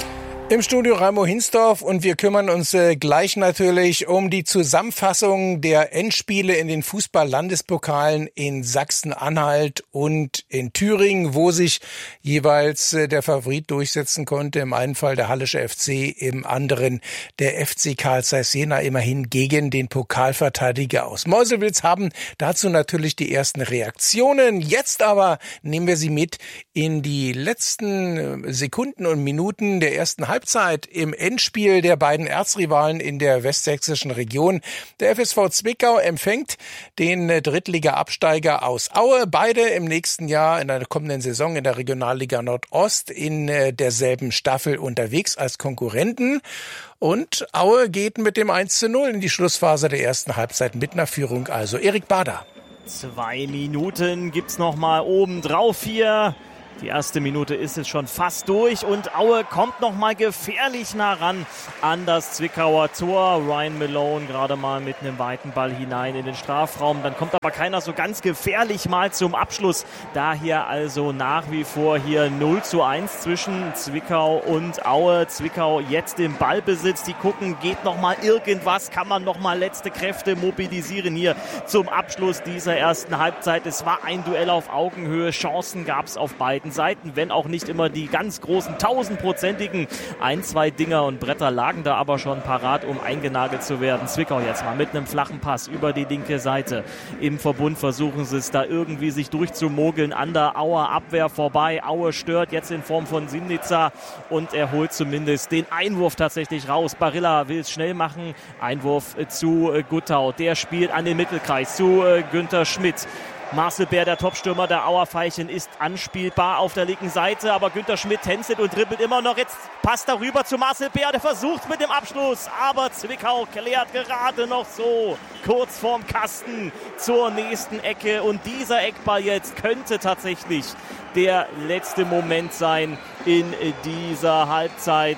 Im Studio Raimo Hinsdorf und wir kümmern uns äh, gleich natürlich um die Zusammenfassung der Endspiele in den Fußball-Landespokalen in Sachsen-Anhalt und in Thüringen, wo sich jeweils äh, der Favorit durchsetzen konnte. Im einen Fall der Hallische F C, im anderen der F C Carl Zeiss Jena, immerhin gegen den Pokalverteidiger aus Meuselwitz, haben dazu natürlich die ersten Reaktionen. Jetzt aber nehmen wir Sie mit in die letzten Sekunden und Minuten der ersten Halbzeit. Halbzeit im Endspiel der beiden Erzrivalen in der westsächsischen Region. Der F S V Zwickau empfängt den Drittliga-Absteiger aus Aue. Beide im nächsten Jahr in der kommenden Saison in der Regionalliga Nordost in derselben Staffel unterwegs als Konkurrenten. Und Aue geht mit dem eins zu null in die Schlussphase der ersten Halbzeit mit einer Führung. Also Erik Bader. Zwei Minuten gibt's noch mal oben drauf hier. Die erste Minute ist es schon fast durch und Aue kommt noch mal gefährlich nah ran an das Zwickauer Tor. Ryan Malone gerade mal mit einem weiten Ball hinein in den Strafraum. Dann kommt aber keiner so ganz gefährlich mal zum Abschluss. Daher also nach wie vor hier null zu eins zwischen Zwickau und Aue. Zwickau jetzt im Ballbesitz. Die gucken, geht noch mal irgendwas? Kann man noch mal letzte Kräfte mobilisieren hier zum Abschluss dieser ersten Halbzeit? Es war ein Duell auf Augenhöhe. Chancen gab es auf beiden Seiten, wenn auch nicht immer die ganz großen tausendprozentigen. Ein, zwei Dinger und Bretter lagen da aber schon parat, um eingenagelt zu werden. Zwickau jetzt mal mit einem flachen Pass über die linke Seite. Im Verbund versuchen sie es da irgendwie sich durchzumogeln an der Auer Abwehr vorbei. Aue stört jetzt in Form von Simnica und er holt zumindest den Einwurf tatsächlich raus. Barilla will es schnell machen. Einwurf zu Guttau. Der spielt an den Mittelkreis zu Günther Schmidt. Marcel Bär, der Topstürmer der Auer Veilchen, ist anspielbar auf der linken Seite, aber Günther Schmidt tänzelt und dribbelt immer noch. Jetzt passt er rüber zu Marcel Bär, der versucht mit dem Abschluss, aber Zwickau klärt gerade noch so kurz vorm Kasten zur nächsten Ecke und dieser Eckball jetzt könnte tatsächlich der letzte Moment sein in dieser Halbzeit.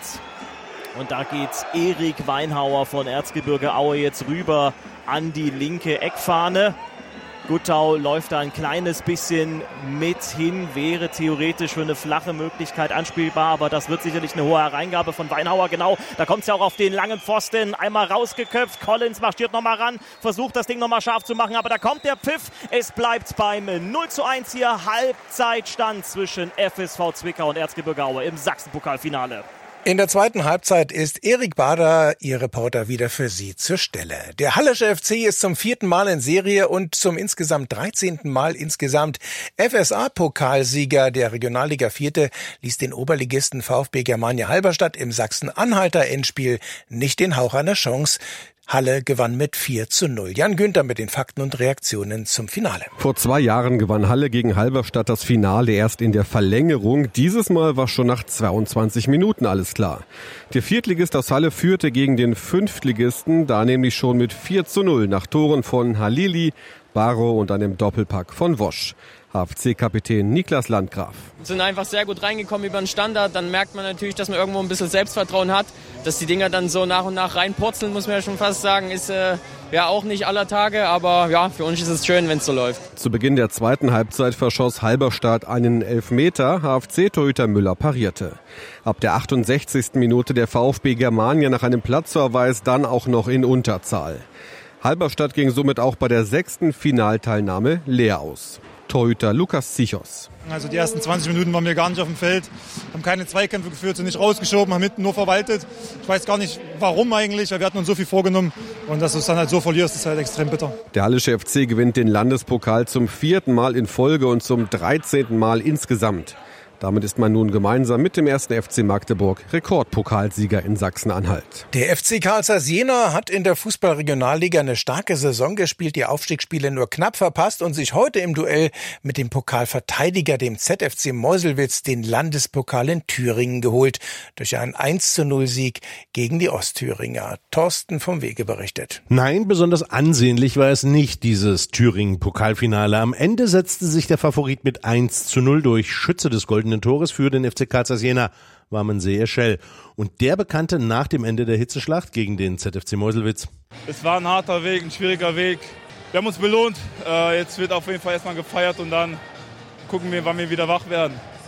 Und da geht Erik Weinhauer von Erzgebirge Aue jetzt rüber an die linke Eckfahne. Guttau läuft da ein kleines bisschen mit hin, wäre theoretisch für eine flache Möglichkeit anspielbar, aber das wird sicherlich eine hohe Hereingabe von Weinhauer, genau. Da kommt es ja auch auf den langen Pfosten, einmal rausgeköpft, Collins marschiert nochmal ran, versucht das Ding nochmal scharf zu machen, aber da kommt der Pfiff. Es bleibt beim null zu eins hier, Halbzeitstand zwischen F S V Zwickau und Erzgebirge Aue im Sachsenpokalfinale. In der zweiten Halbzeit ist Erik Bader, Ihr Reporter, wieder für Sie zur Stelle. Der Hallische F C ist zum vierten Mal in Serie und zum insgesamt dreizehnten Mal insgesamt F S A-Pokalsieger. Der Regionalliga Vierte ließ den Oberligisten VfB Germania Halberstadt im Sachsen-Anhalter Endspiel nicht den Hauch einer Chance. Halle gewann mit vier zu null. Jan Günther mit den Fakten und Reaktionen zum Finale. Vor zwei Jahren gewann Halle gegen Halberstadt das Finale erst in der Verlängerung. Dieses Mal war schon nach zweiundzwanzig Minuten alles klar. Der Viertligist aus Halle führte gegen den Fünftligisten, da nämlich schon mit vier zu null nach Toren von Halili, Barrow und einem Doppelpack von Wosch. H F C-Kapitän Niklas Landgraf. Wir sind einfach sehr gut reingekommen über den Standard. Dann merkt man natürlich, dass man irgendwo ein bisschen Selbstvertrauen hat. Dass die Dinger dann so nach und nach reinpurzeln, muss man ja schon fast sagen, ist äh, ja auch nicht aller Tage. Aber ja, für uns ist es schön, wenn es so läuft. Zu Beginn der zweiten Halbzeit verschoss Halberstadt einen Elfmeter. H F C-Torhüter Müller parierte. Ab der achtundsechzigsten Minute der VfB Germania nach einem Platzverweis dann auch noch in Unterzahl. Halberstadt ging somit auch bei der sechsten Finalteilnahme leer aus. Torhüter Lukas Zichos. Also die ersten zwanzig Minuten waren wir gar nicht auf dem Feld, haben keine Zweikämpfe geführt, sind nicht rausgeschoben, haben hinten nur verwaltet. Ich weiß gar nicht, warum eigentlich, weil wir hatten uns so viel vorgenommen und dass du es dann halt so verlierst, ist halt extrem bitter. Der Hallische F C gewinnt den Landespokal zum vierten Mal in Folge und zum dreizehnten Mal insgesamt. Damit ist man nun gemeinsam mit dem ersten F C Magdeburg Rekordpokalsieger in Sachsen-Anhalt. Der F C Carl Zeiss Jena hat in der Fußball-Regionalliga eine starke Saison gespielt, die Aufstiegsspiele nur knapp verpasst und sich heute im Duell mit dem Pokalverteidiger, dem Z F C Meuselwitz, den Landespokal in Thüringen geholt. Durch einen eins zu null Sieg gegen die Ostthüringer. Thorsten vom Wege berichtet. Nein, besonders ansehnlich war es nicht, dieses Thüringen-Pokalfinale. Am Ende setzte sich der Favorit mit eins zu null durch. Schütze des Goldenen Tores für den F C Carl Zeiss Jena war Menseh Eschel. Und der bekannte nach dem Ende der Hitzeschlacht gegen den Z F C Meuselwitz: Es war ein harter Weg, ein schwieriger Weg. Wir haben uns belohnt. Äh, jetzt wird auf jeden Fall erstmal gefeiert und dann gucken wir, wann wir wieder wach werden.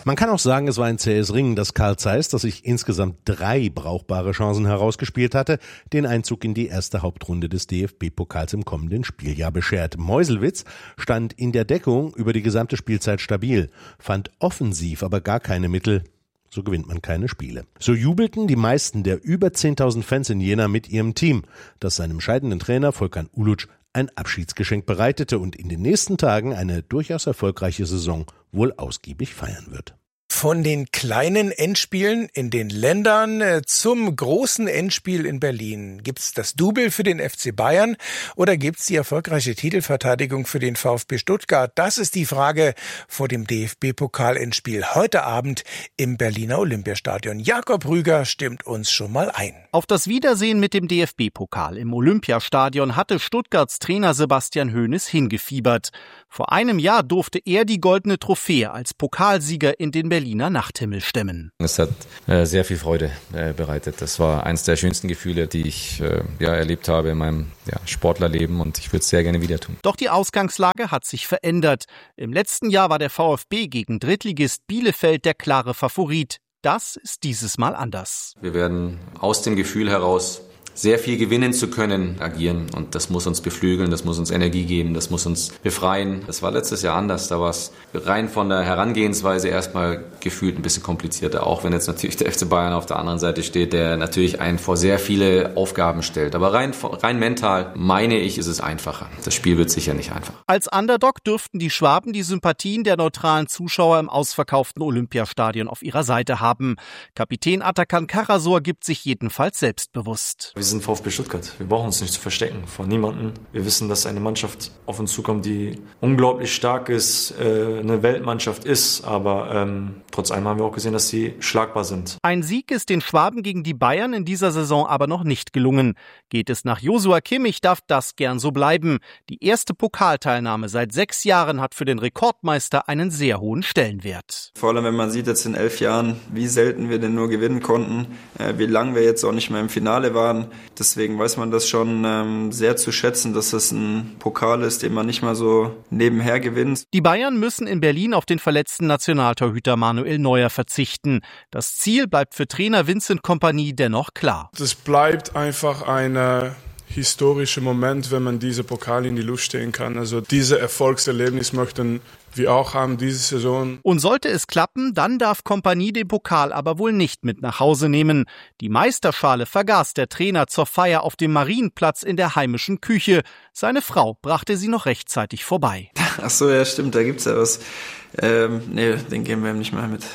Man kann auch sagen, es war ein zähes Ringen, das Carl Zeiss, das sich insgesamt drei brauchbare Chancen herausgespielt hatte, den Einzug in die erste Hauptrunde des D F B-Pokals im kommenden Spieljahr beschert. Meuselwitz stand in der Deckung über die gesamte Spielzeit stabil, fand offensiv aber gar keine Mittel. So gewinnt man keine Spiele. So jubelten die meisten der über zehntausend Fans in Jena mit ihrem Team, das seinem scheidenden Trainer Volkan Uluc ein Abschiedsgeschenk bereitete und in den nächsten Tagen eine durchaus erfolgreiche Saison wohl ausgiebig feiern wird. Von den kleinen Endspielen in den Ländern zum großen Endspiel in Berlin. Gibt's das Double für den F C Bayern oder gibt's die erfolgreiche Titelverteidigung für den VfB Stuttgart? Das ist die Frage vor dem D F B-Pokal-Endspiel heute Abend im Berliner Olympiastadion. Jakob Rüger stimmt uns schon mal ein. Auf das Wiedersehen mit dem D F B-Pokal im Olympiastadion hatte Stuttgarts Trainer Sebastian Hoeneß hingefiebert. Vor einem Jahr durfte er die goldene Trophäe als Pokalsieger in den Berliner Nachthimmel stemmen. Es hat äh, sehr viel Freude äh, bereitet. Das war eines der schönsten Gefühle, die ich äh, ja, erlebt habe in meinem ja, Sportlerleben und ich würde es sehr gerne wieder tun. Doch die Ausgangslage hat sich verändert. Im letzten Jahr war der VfB gegen Drittligist Bielefeld der klare Favorit. Das ist dieses Mal anders. Wir werden aus dem Gefühl heraus, sehr viel gewinnen zu können, agieren. Und das muss uns beflügeln, das muss uns Energie geben, das muss uns befreien. Das war letztes Jahr anders. Da war es rein von der Herangehensweise erstmal gefühlt ein bisschen komplizierter. Auch wenn jetzt natürlich der F C Bayern auf der anderen Seite steht, der natürlich einen vor sehr viele Aufgaben stellt. Aber rein, rein mental, meine ich, ist es einfacher. Das Spiel wird sicher nicht einfach. Als Underdog dürften die Schwaben die Sympathien der neutralen Zuschauer im ausverkauften Olympiastadion auf ihrer Seite haben. Kapitän Atakan Karasor gibt sich jedenfalls selbstbewusst. Wir sind VfB Stuttgart. Wir brauchen uns nicht zu verstecken vor niemandem. Wir wissen, dass eine Mannschaft auf uns zukommt, die unglaublich stark ist, äh, eine Weltmannschaft ist. Aber ähm, trotz allem haben wir auch gesehen, dass sie schlagbar sind. Ein Sieg ist den Schwaben gegen die Bayern in dieser Saison aber noch nicht gelungen. Geht es nach Joshua Kimmich, darf das gern so bleiben. Die erste Pokalteilnahme seit sechs Jahren hat für den Rekordmeister einen sehr hohen Stellenwert. Vor allem, wenn man sieht jetzt in elf Jahren, wie selten wir denn nur gewinnen konnten, äh, wie lange wir jetzt auch nicht mehr im Finale waren. Deswegen weiß man das schon ähm, sehr zu schätzen, dass es ein Pokal ist, den man nicht mal so nebenher gewinnt. Die Bayern müssen in Berlin auf den verletzten Nationaltorhüter Manuel Neuer verzichten. Das Ziel bleibt für Trainer Vincent Kompany dennoch klar. Das bleibt einfach eine historischer Moment, wenn man diese Pokal in die Luft stehen kann. Also diese Erfolgserlebnis möchten wir auch haben diese Saison. Und sollte es klappen, dann darf Kompany den Pokal aber wohl nicht mit nach Hause nehmen. Die Meisterschale vergaß der Trainer zur Feier auf dem Marienplatz in der heimischen Küche. Seine Frau brachte sie noch rechtzeitig vorbei. Ach so, ja stimmt, da gibt's ja was. Ähm, nee, den geben wir ihm nicht mehr mit.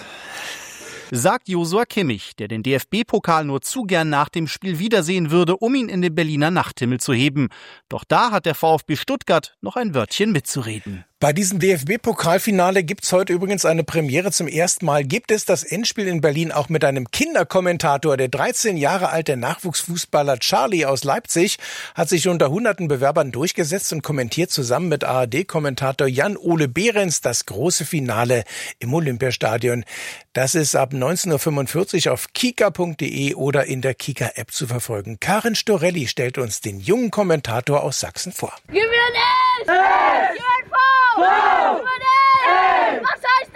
Sagt Joshua Kimmich, der den D F B-Pokal nur zu gern nach dem Spiel wiedersehen würde, um ihn in den Berliner Nachthimmel zu heben. Doch da hat der VfB Stuttgart noch ein Wörtchen mitzureden. Bei diesem D F B-Pokalfinale gibt's heute übrigens eine Premiere. Zum ersten Mal gibt es das Endspiel in Berlin auch mit einem Kinderkommentator. Der dreizehn Jahre alte Nachwuchsfußballer Charlie aus Leipzig hat sich unter hunderten Bewerbern durchgesetzt und kommentiert zusammen mit A R D-Kommentator Jan-Ole Behrens das große Finale im Olympiastadion. Das ist ab neunzehn Uhr fünfundvierzig auf kika punkt de oder in der Kika-App zu verfolgen. Karin Storelli stellt uns den jungen Kommentator aus Sachsen vor. Gewinn ist! Hey! Gewinn vor! Wow! Hey! Was heißt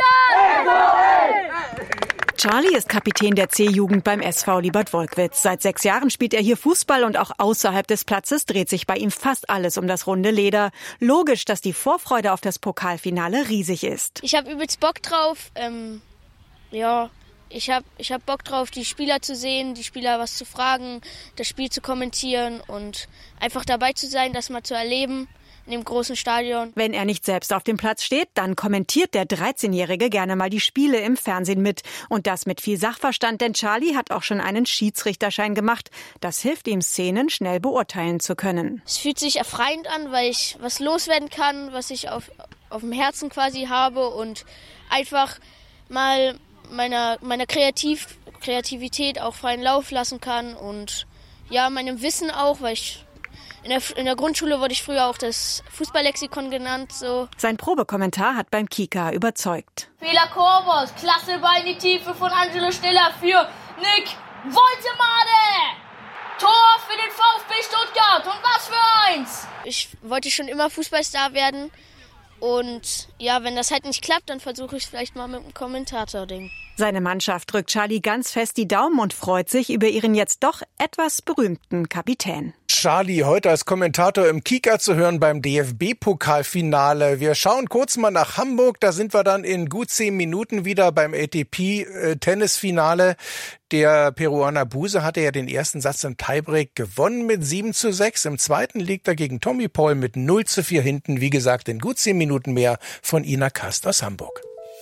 das? Hey! Charlie ist Kapitän der C-Jugend beim S V Liebert-Wolkwitz. Seit sechs Jahren spielt er hier Fußball und auch außerhalb des Platzes dreht sich bei ihm fast alles um das runde Leder. Logisch, dass die Vorfreude auf das Pokalfinale riesig ist. Ich habe übelst Bock drauf. Ähm, ja, ich habe ich hab Bock drauf, die Spieler zu sehen, die Spieler was zu fragen, das Spiel zu kommentieren und einfach dabei zu sein, das mal zu erleben. In dem großen Stadion. Wenn er nicht selbst auf dem Platz steht, dann kommentiert der dreizehnjährige gerne mal die Spiele im Fernsehen mit. Und das mit viel Sachverstand, denn Charlie hat auch schon einen Schiedsrichterschein gemacht. Das hilft ihm, Szenen schnell beurteilen zu können. Es fühlt sich erfreiend an, weil ich was loswerden kann, was ich auf, auf dem Herzen quasi habe und einfach mal meiner, meiner Kreativ, Kreativität auch freien Lauf lassen kann und ja, meinem Wissen auch, weil ich In der, in der Grundschule wurde ich früher auch das Fußballlexikon genannt. So. Sein Probekommentar hat beim Kika überzeugt. Fehler Korbos, klasse Ball in die Tiefe von Angelo Stiller für Nick Woltemade. Tor für den VfB Stuttgart und was für eins. Ich wollte schon immer Fußballstar werden Und ja, wenn das halt nicht klappt, dann versuche ich es vielleicht mal mit einem Kommentator-Ding. Seine Mannschaft drückt Charlie ganz fest die Daumen und freut sich über ihren jetzt doch etwas berühmten Kapitän. Charlie heute als Kommentator im Kicker zu hören beim D F B-Pokalfinale. Wir schauen kurz mal nach Hamburg. Da sind wir dann in gut zehn Minuten wieder beim A T P-Tennisfinale. Der Peruaner Buse hatte ja den ersten Satz im Tiebreak gewonnen mit sieben zu sechs. Im zweiten liegt er gegen Tommy Paul mit null zu vier hinten. Wie gesagt, in gut zehn Minuten mehr von Ina Kast aus Hamburg.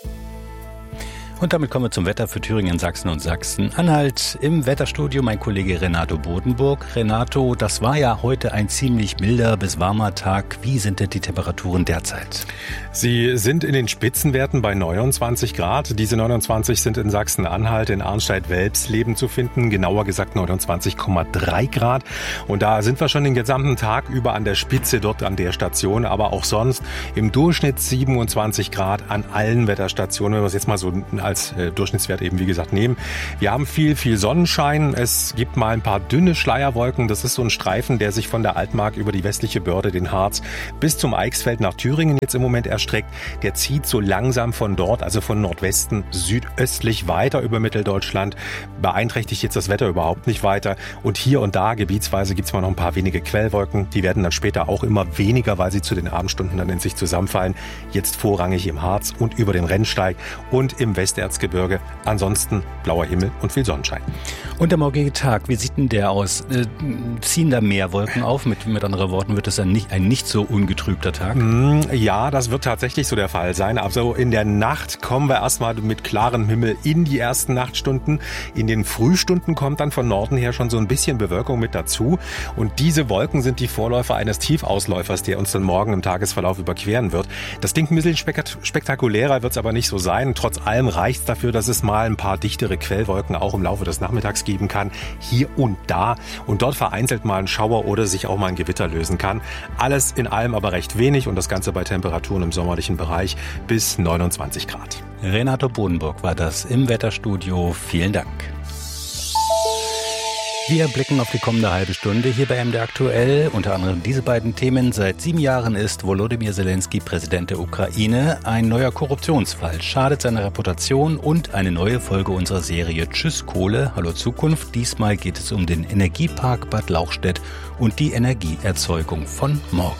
Und damit kommen wir zum Wetter für Thüringen, Sachsen und Sachsen-Anhalt. Im Wetterstudio mein Kollege Renato Bodenburg. Renato, das war ja heute ein ziemlich milder bis warmer Tag. Wie sind denn die Temperaturen derzeit? Sie sind in den Spitzenwerten bei neunundzwanzig Grad. Diese neunundzwanzig sind in Sachsen-Anhalt, in Arnsteig-Welbsleben zu finden. Genauer gesagt neunundzwanzig Komma drei Grad. Und da sind wir schon den gesamten Tag über an der Spitze dort an der Station. Aber auch sonst im Durchschnitt siebenundzwanzig Grad an allen Wetterstationen. Wenn wir es jetzt mal so als äh, Durchschnittswert eben, wie gesagt, nehmen. Wir haben viel, viel Sonnenschein. Es gibt mal ein paar dünne Schleierwolken. Das ist so ein Streifen, der sich von der Altmark über die westliche Börde, den Harz, bis zum Eichsfeld nach Thüringen jetzt im Moment erstreckt. Der zieht so langsam von dort, also von Nordwesten, südöstlich weiter über Mitteldeutschland. Beeinträchtigt jetzt das Wetter überhaupt nicht weiter. Und hier und da, gebietsweise, gibt es mal noch ein paar wenige Quellwolken. Die werden dann später auch immer weniger, weil sie zu den Abendstunden dann in sich zusammenfallen. Jetzt vorrangig im Harz und über dem Rennsteig und im Westerzgebirge. Ansonsten blauer Himmel und viel Sonnenschein. Und der morgige Tag, wie sieht denn der aus? Äh, ziehen da mehr Wolken auf? Mit, mit anderen Worten, wird es ein nicht, ein nicht so ungetrübter Tag? Ja, das wird tatsächlich so der Fall sein. Also in der Nacht kommen wir erstmal mit klarem Himmel in die ersten Nachtstunden. In den Frühstunden kommt dann von Norden her schon so ein bisschen Bewölkung mit dazu. Und diese Wolken sind die Vorläufer eines Tiefausläufers, der uns dann morgen im Tagesverlauf überqueren wird. Das klingt ein bisschen spektakulärer, wird es aber nicht so sein. Trotz allem reicht es dafür, dass es mal ein paar dichtere Quellwolken auch im Laufe des Nachmittags geben kann. Hier und da. Und dort vereinzelt mal ein Schauer oder sich auch mal ein Gewitter lösen kann. Alles in allem aber recht wenig und das Ganze bei Temperaturen im sommerlichen Bereich bis neunundzwanzig Grad. Renato Bodenburg war das im Wetterstudio. Vielen Dank. Wir blicken auf die kommende halbe Stunde hier bei M D R Aktuell. Unter anderem diese beiden Themen. Seit sieben Jahren ist Volodymyr Zelensky Präsident der Ukraine. Ein neuer Korruptionsfall schadet seiner Reputation und eine neue Folge unserer Serie Tschüss Kohle, Hallo Zukunft. Diesmal geht es um den Energiepark Bad Lauchstädt und die Energieerzeugung von morgen.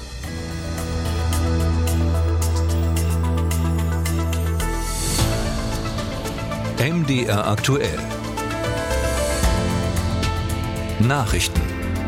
M D R Aktuell. Nachrichten.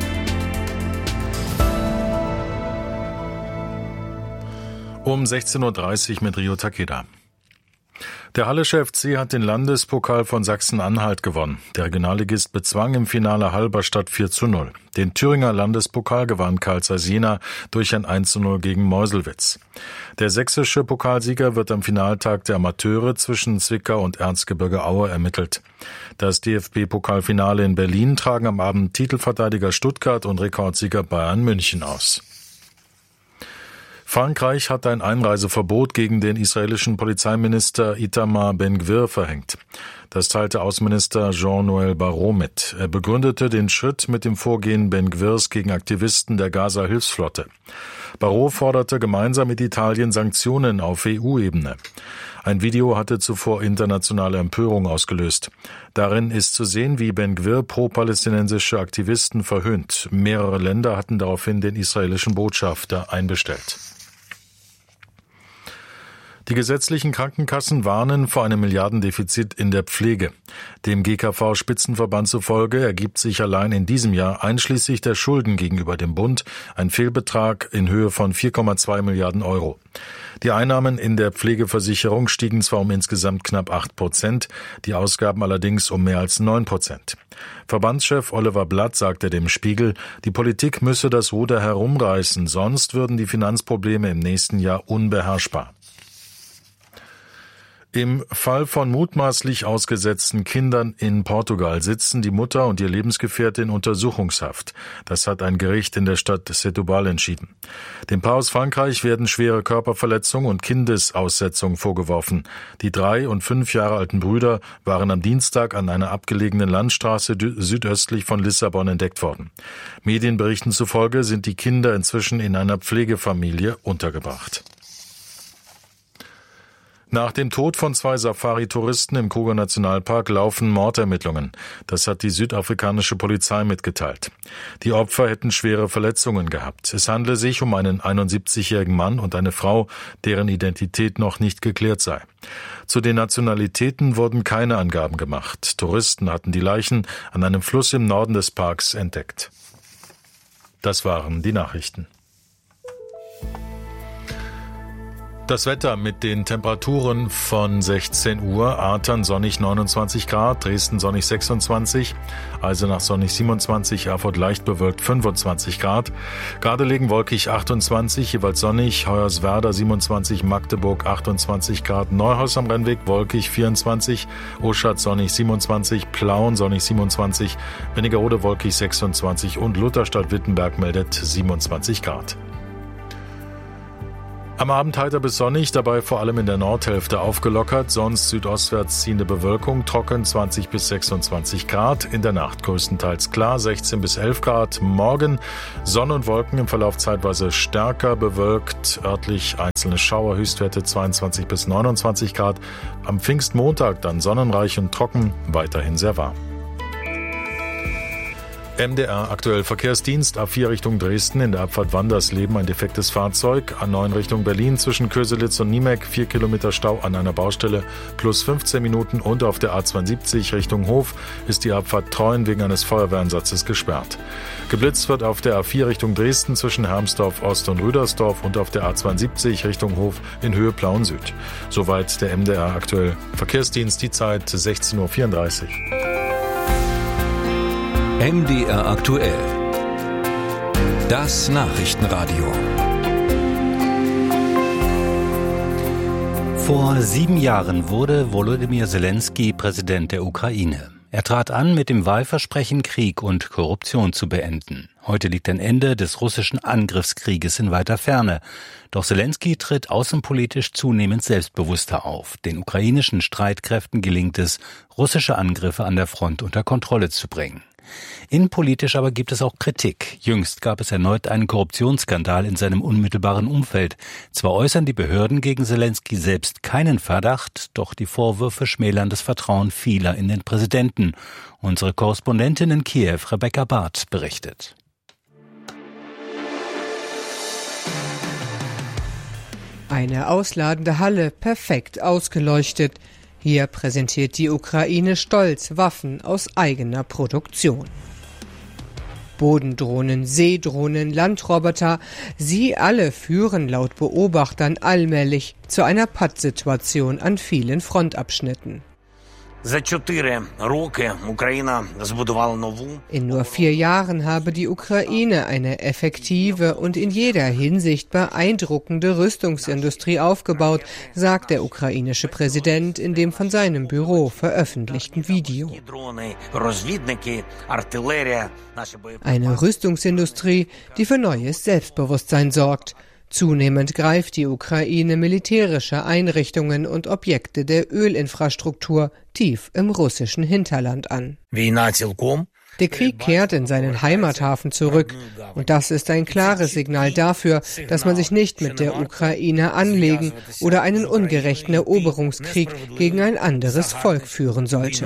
Um sechzehn Uhr dreißig mit Rio Takeda. Der Hallische F C hat den Landespokal von Sachsen-Anhalt gewonnen. Der Regionalligist bezwang im Finale Halberstadt vier zu null. Den Thüringer Landespokal gewann Carl Zeiss Jena durch ein eins zu null gegen Meuselwitz. Der sächsische Pokalsieger wird am Finaltag der Amateure zwischen Zwickau und Erzgebirge Aue ermittelt. Das D F B-Pokalfinale in Berlin tragen am Abend Titelverteidiger Stuttgart und Rekordsieger Bayern München aus. Frankreich hat ein Einreiseverbot gegen den israelischen Polizeiminister Itamar Ben-Gvir verhängt. Das teilte Außenminister Jean-Noël Barrot mit. Er begründete den Schritt mit dem Vorgehen Ben-Gvirs gegen Aktivisten der Gaza-Hilfsflotte. Barrot forderte gemeinsam mit Italien Sanktionen auf E U-Ebene. Ein Video hatte zuvor internationale Empörung ausgelöst. Darin ist zu sehen, wie Ben-Gvir pro-palästinensische Aktivisten verhöhnt. Mehrere Länder hatten daraufhin den israelischen Botschafter einbestellt. Die gesetzlichen Krankenkassen warnen vor einem Milliardendefizit in der Pflege. Dem G K V-Spitzenverband zufolge ergibt sich allein in diesem Jahr einschließlich der Schulden gegenüber dem Bund ein Fehlbetrag in Höhe von vier Komma zwei Milliarden Euro. Die Einnahmen in der Pflegeversicherung stiegen zwar um insgesamt knapp acht Prozent, die Ausgaben allerdings um mehr als neun Prozent. Verbandschef Oliver Blatt sagte dem Spiegel, die Politik müsse das Ruder herumreißen, sonst würden die Finanzprobleme im nächsten Jahr unbeherrschbar. Im Fall von mutmaßlich ausgesetzten Kindern in Portugal sitzen die Mutter und ihr Lebensgefährte in Untersuchungshaft. Das hat ein Gericht in der Stadt Setúbal entschieden. Dem Paar aus Frankreich werden schwere Körperverletzung und Kindesaussetzung vorgeworfen. Die drei und fünf Jahre alten Brüder waren am Dienstag an einer abgelegenen Landstraße südöstlich von Lissabon entdeckt worden. Medienberichten zufolge sind die Kinder inzwischen in einer Pflegefamilie untergebracht. Nach dem Tod von zwei Safari-Touristen im Kruger-Nationalpark laufen Mordermittlungen. Das hat die südafrikanische Polizei mitgeteilt. Die Opfer hätten schwere Verletzungen gehabt. Es handle sich um einen einundsiebzigjährigen Mann und eine Frau, deren Identität noch nicht geklärt sei. Zu den Nationalitäten wurden keine Angaben gemacht. Touristen hatten die Leichen an einem Fluss im Norden des Parks entdeckt. Das waren die Nachrichten. Das Wetter mit den Temperaturen von sechzehn Uhr, Artern sonnig neunundzwanzig Grad, Dresden sonnig sechsundzwanzig, Eisenach sonnig siebenundzwanzig, Erfurt leicht bewölkt fünfundzwanzig Grad, Gardelegen wolkig achtundzwanzig, jeweils sonnig, Hoyerswerda siebenundzwanzig, Magdeburg achtundzwanzig Grad, Neuhaus am Rennweg wolkig vierundzwanzig, Oschatz sonnig siebenundzwanzig, Plauen sonnig siebenundzwanzig, Wernigerode wolkig sechsundzwanzig und Lutherstadt-Wittenberg meldet siebenundzwanzig Grad. Am Abend heiter bis sonnig, dabei vor allem in der Nordhälfte aufgelockert, sonst südostwärts ziehende Bewölkung, trocken zwanzig bis sechsundzwanzig Grad, in der Nacht größtenteils klar, sechzehn bis elf Grad, morgen Sonne und Wolken im Verlauf zeitweise stärker bewölkt, örtlich einzelne Schauer, Höchstwerte zweiundzwanzig bis neunundzwanzig Grad, am Pfingstmontag dann sonnenreich und trocken, weiterhin sehr warm. M D R aktuell Verkehrsdienst, A vier Richtung Dresden, in der Abfahrt Wandersleben ein defektes Fahrzeug, A neun Richtung Berlin zwischen Köselitz und Niemek, vier Kilometer Stau an einer Baustelle, plus fünfzehn Minuten und auf der A zweiundsiebzig Richtung Hof ist die Abfahrt Treuen wegen eines Feuerwehreinsatzes gesperrt. Geblitzt wird auf der A vier Richtung Dresden zwischen Hermsdorf Ost und Rüdersdorf und auf der A zweiundsiebzig Richtung Hof in Höhe Plauen Süd. Soweit der M D R aktuell Verkehrsdienst, die Zeit sechzehn Uhr vierunddreißig. M D R aktuell. Das Nachrichtenradio. Vor sieben Jahren wurde Volodymyr Zelensky Präsident der Ukraine. Er trat an mit dem Wahlversprechen, Krieg und Korruption zu beenden. Heute liegt ein Ende des russischen Angriffskrieges in weiter Ferne. Doch Zelensky tritt außenpolitisch zunehmend selbstbewusster auf. Den ukrainischen Streitkräften gelingt es, russische Angriffe an der Front unter Kontrolle zu bringen. Innenpolitisch aber gibt es auch Kritik. Jüngst gab es erneut einen Korruptionsskandal in seinem unmittelbaren Umfeld. Zwar äußern die Behörden gegen Zelensky selbst keinen Verdacht, doch die Vorwürfe schmälern das Vertrauen vieler in den Präsidenten. Unsere Korrespondentin in Kiew, Rebecca Barth, berichtet. Eine ausladende Halle, perfekt ausgeleuchtet. Hier präsentiert die Ukraine stolz Waffen aus eigener Produktion. Bodendrohnen, Seedrohnen, Landroboter, sie alle führen laut Beobachtern allmählich zu einer Pattsituation an vielen Frontabschnitten. In nur vier Jahren habe die Ukraine eine effektive und in jeder Hinsicht beeindruckende Rüstungsindustrie aufgebaut, sagt der ukrainische Präsident in dem von seinem Büro veröffentlichten Video. Eine Rüstungsindustrie, die für neues Selbstbewusstsein sorgt. Zunehmend greift die Ukraine militärische Einrichtungen und Objekte der Ölinfrastruktur tief im russischen Hinterland an. Der Krieg kehrt in seinen Heimathafen zurück und das ist ein klares Signal dafür, dass man sich nicht mit der Ukraine anlegen oder einen ungerechten Eroberungskrieg gegen ein anderes Volk führen sollte.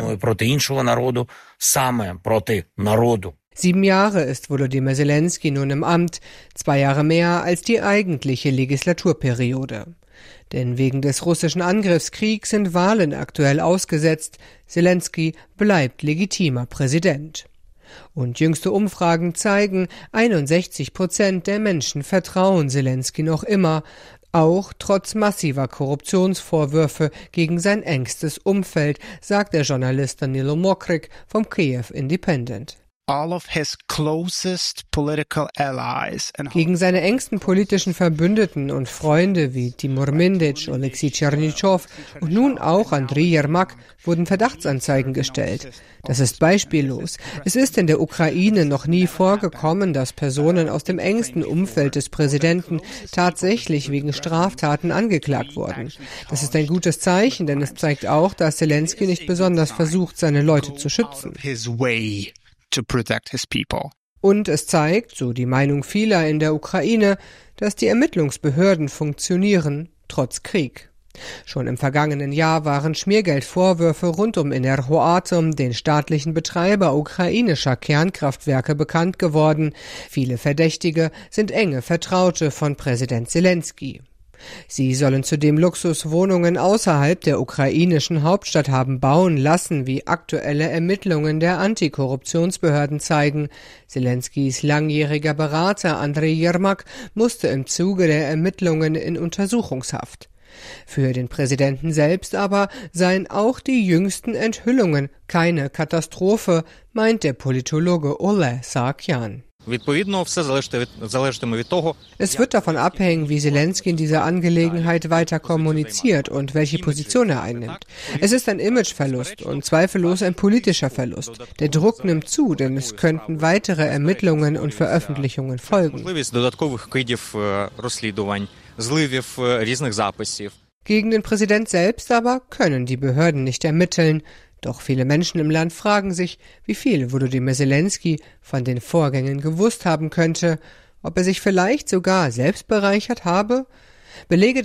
Sieben Jahre ist Volodymyr Zelensky nun im Amt, zwei Jahre mehr als die eigentliche Legislaturperiode. Denn wegen des russischen Angriffskriegs sind Wahlen aktuell ausgesetzt. Zelensky bleibt legitimer Präsident. Und jüngste Umfragen zeigen, einundsechzig Prozent der Menschen vertrauen Zelensky noch immer, auch trotz massiver Korruptionsvorwürfe gegen sein engstes Umfeld, sagt der Journalist Danilo Mokryk vom Kiew Independent. All of his closest political allies and Gegen seine engsten politischen Verbündeten und Freunde wie Timur Mindic, Oleksiy Tschernyschow und nun auch Andriy Yermak wurden Verdachtsanzeigen gestellt. Das ist beispiellos. Es ist in der Ukraine noch nie vorgekommen, dass Personen aus dem engsten Umfeld des Präsidenten tatsächlich wegen Straftaten angeklagt wurden. Das ist ein gutes Zeichen, denn es zeigt auch, dass Zelensky nicht besonders versucht, seine Leute zu schützen. to protect his people. Und es zeigt, so die Meinung vieler in der Ukraine, dass die Ermittlungsbehörden funktionieren, trotz Krieg. Schon im vergangenen Jahr waren Schmiergeldvorwürfe rund um Enerhoatom, den staatlichen Betreiber ukrainischer Kernkraftwerke, bekannt geworden. Viele Verdächtige sind enge Vertraute von Präsident Selenskyj. Sie sollen zudem Luxuswohnungen außerhalb der ukrainischen Hauptstadt haben bauen lassen, wie aktuelle Ermittlungen der Antikorruptionsbehörden zeigen. Selenskyjs langjähriger Berater Andrei Jermak musste im Zuge der Ermittlungen in Untersuchungshaft. Für den Präsidenten selbst aber seien auch die jüngsten Enthüllungen keine Katastrophe, meint der Politologe Ole Sarkyan. Es wird davon abhängen, wie Selenskyj in dieser Angelegenheit weiter kommuniziert und welche Position er einnimmt. Es ist ein Imageverlust und zweifellos ein politischer Verlust. Der Druck nimmt zu, denn es könnten weitere Ermittlungen und Veröffentlichungen folgen. Gegen den Präsident selbst aber können die Behörden nicht ermitteln. Doch viele Menschen im Land fragen sich, wie viel Volodymyr Selenskyj von den Vorgängen gewusst haben könnte, ob er sich vielleicht sogar selbst bereichert habe. Belege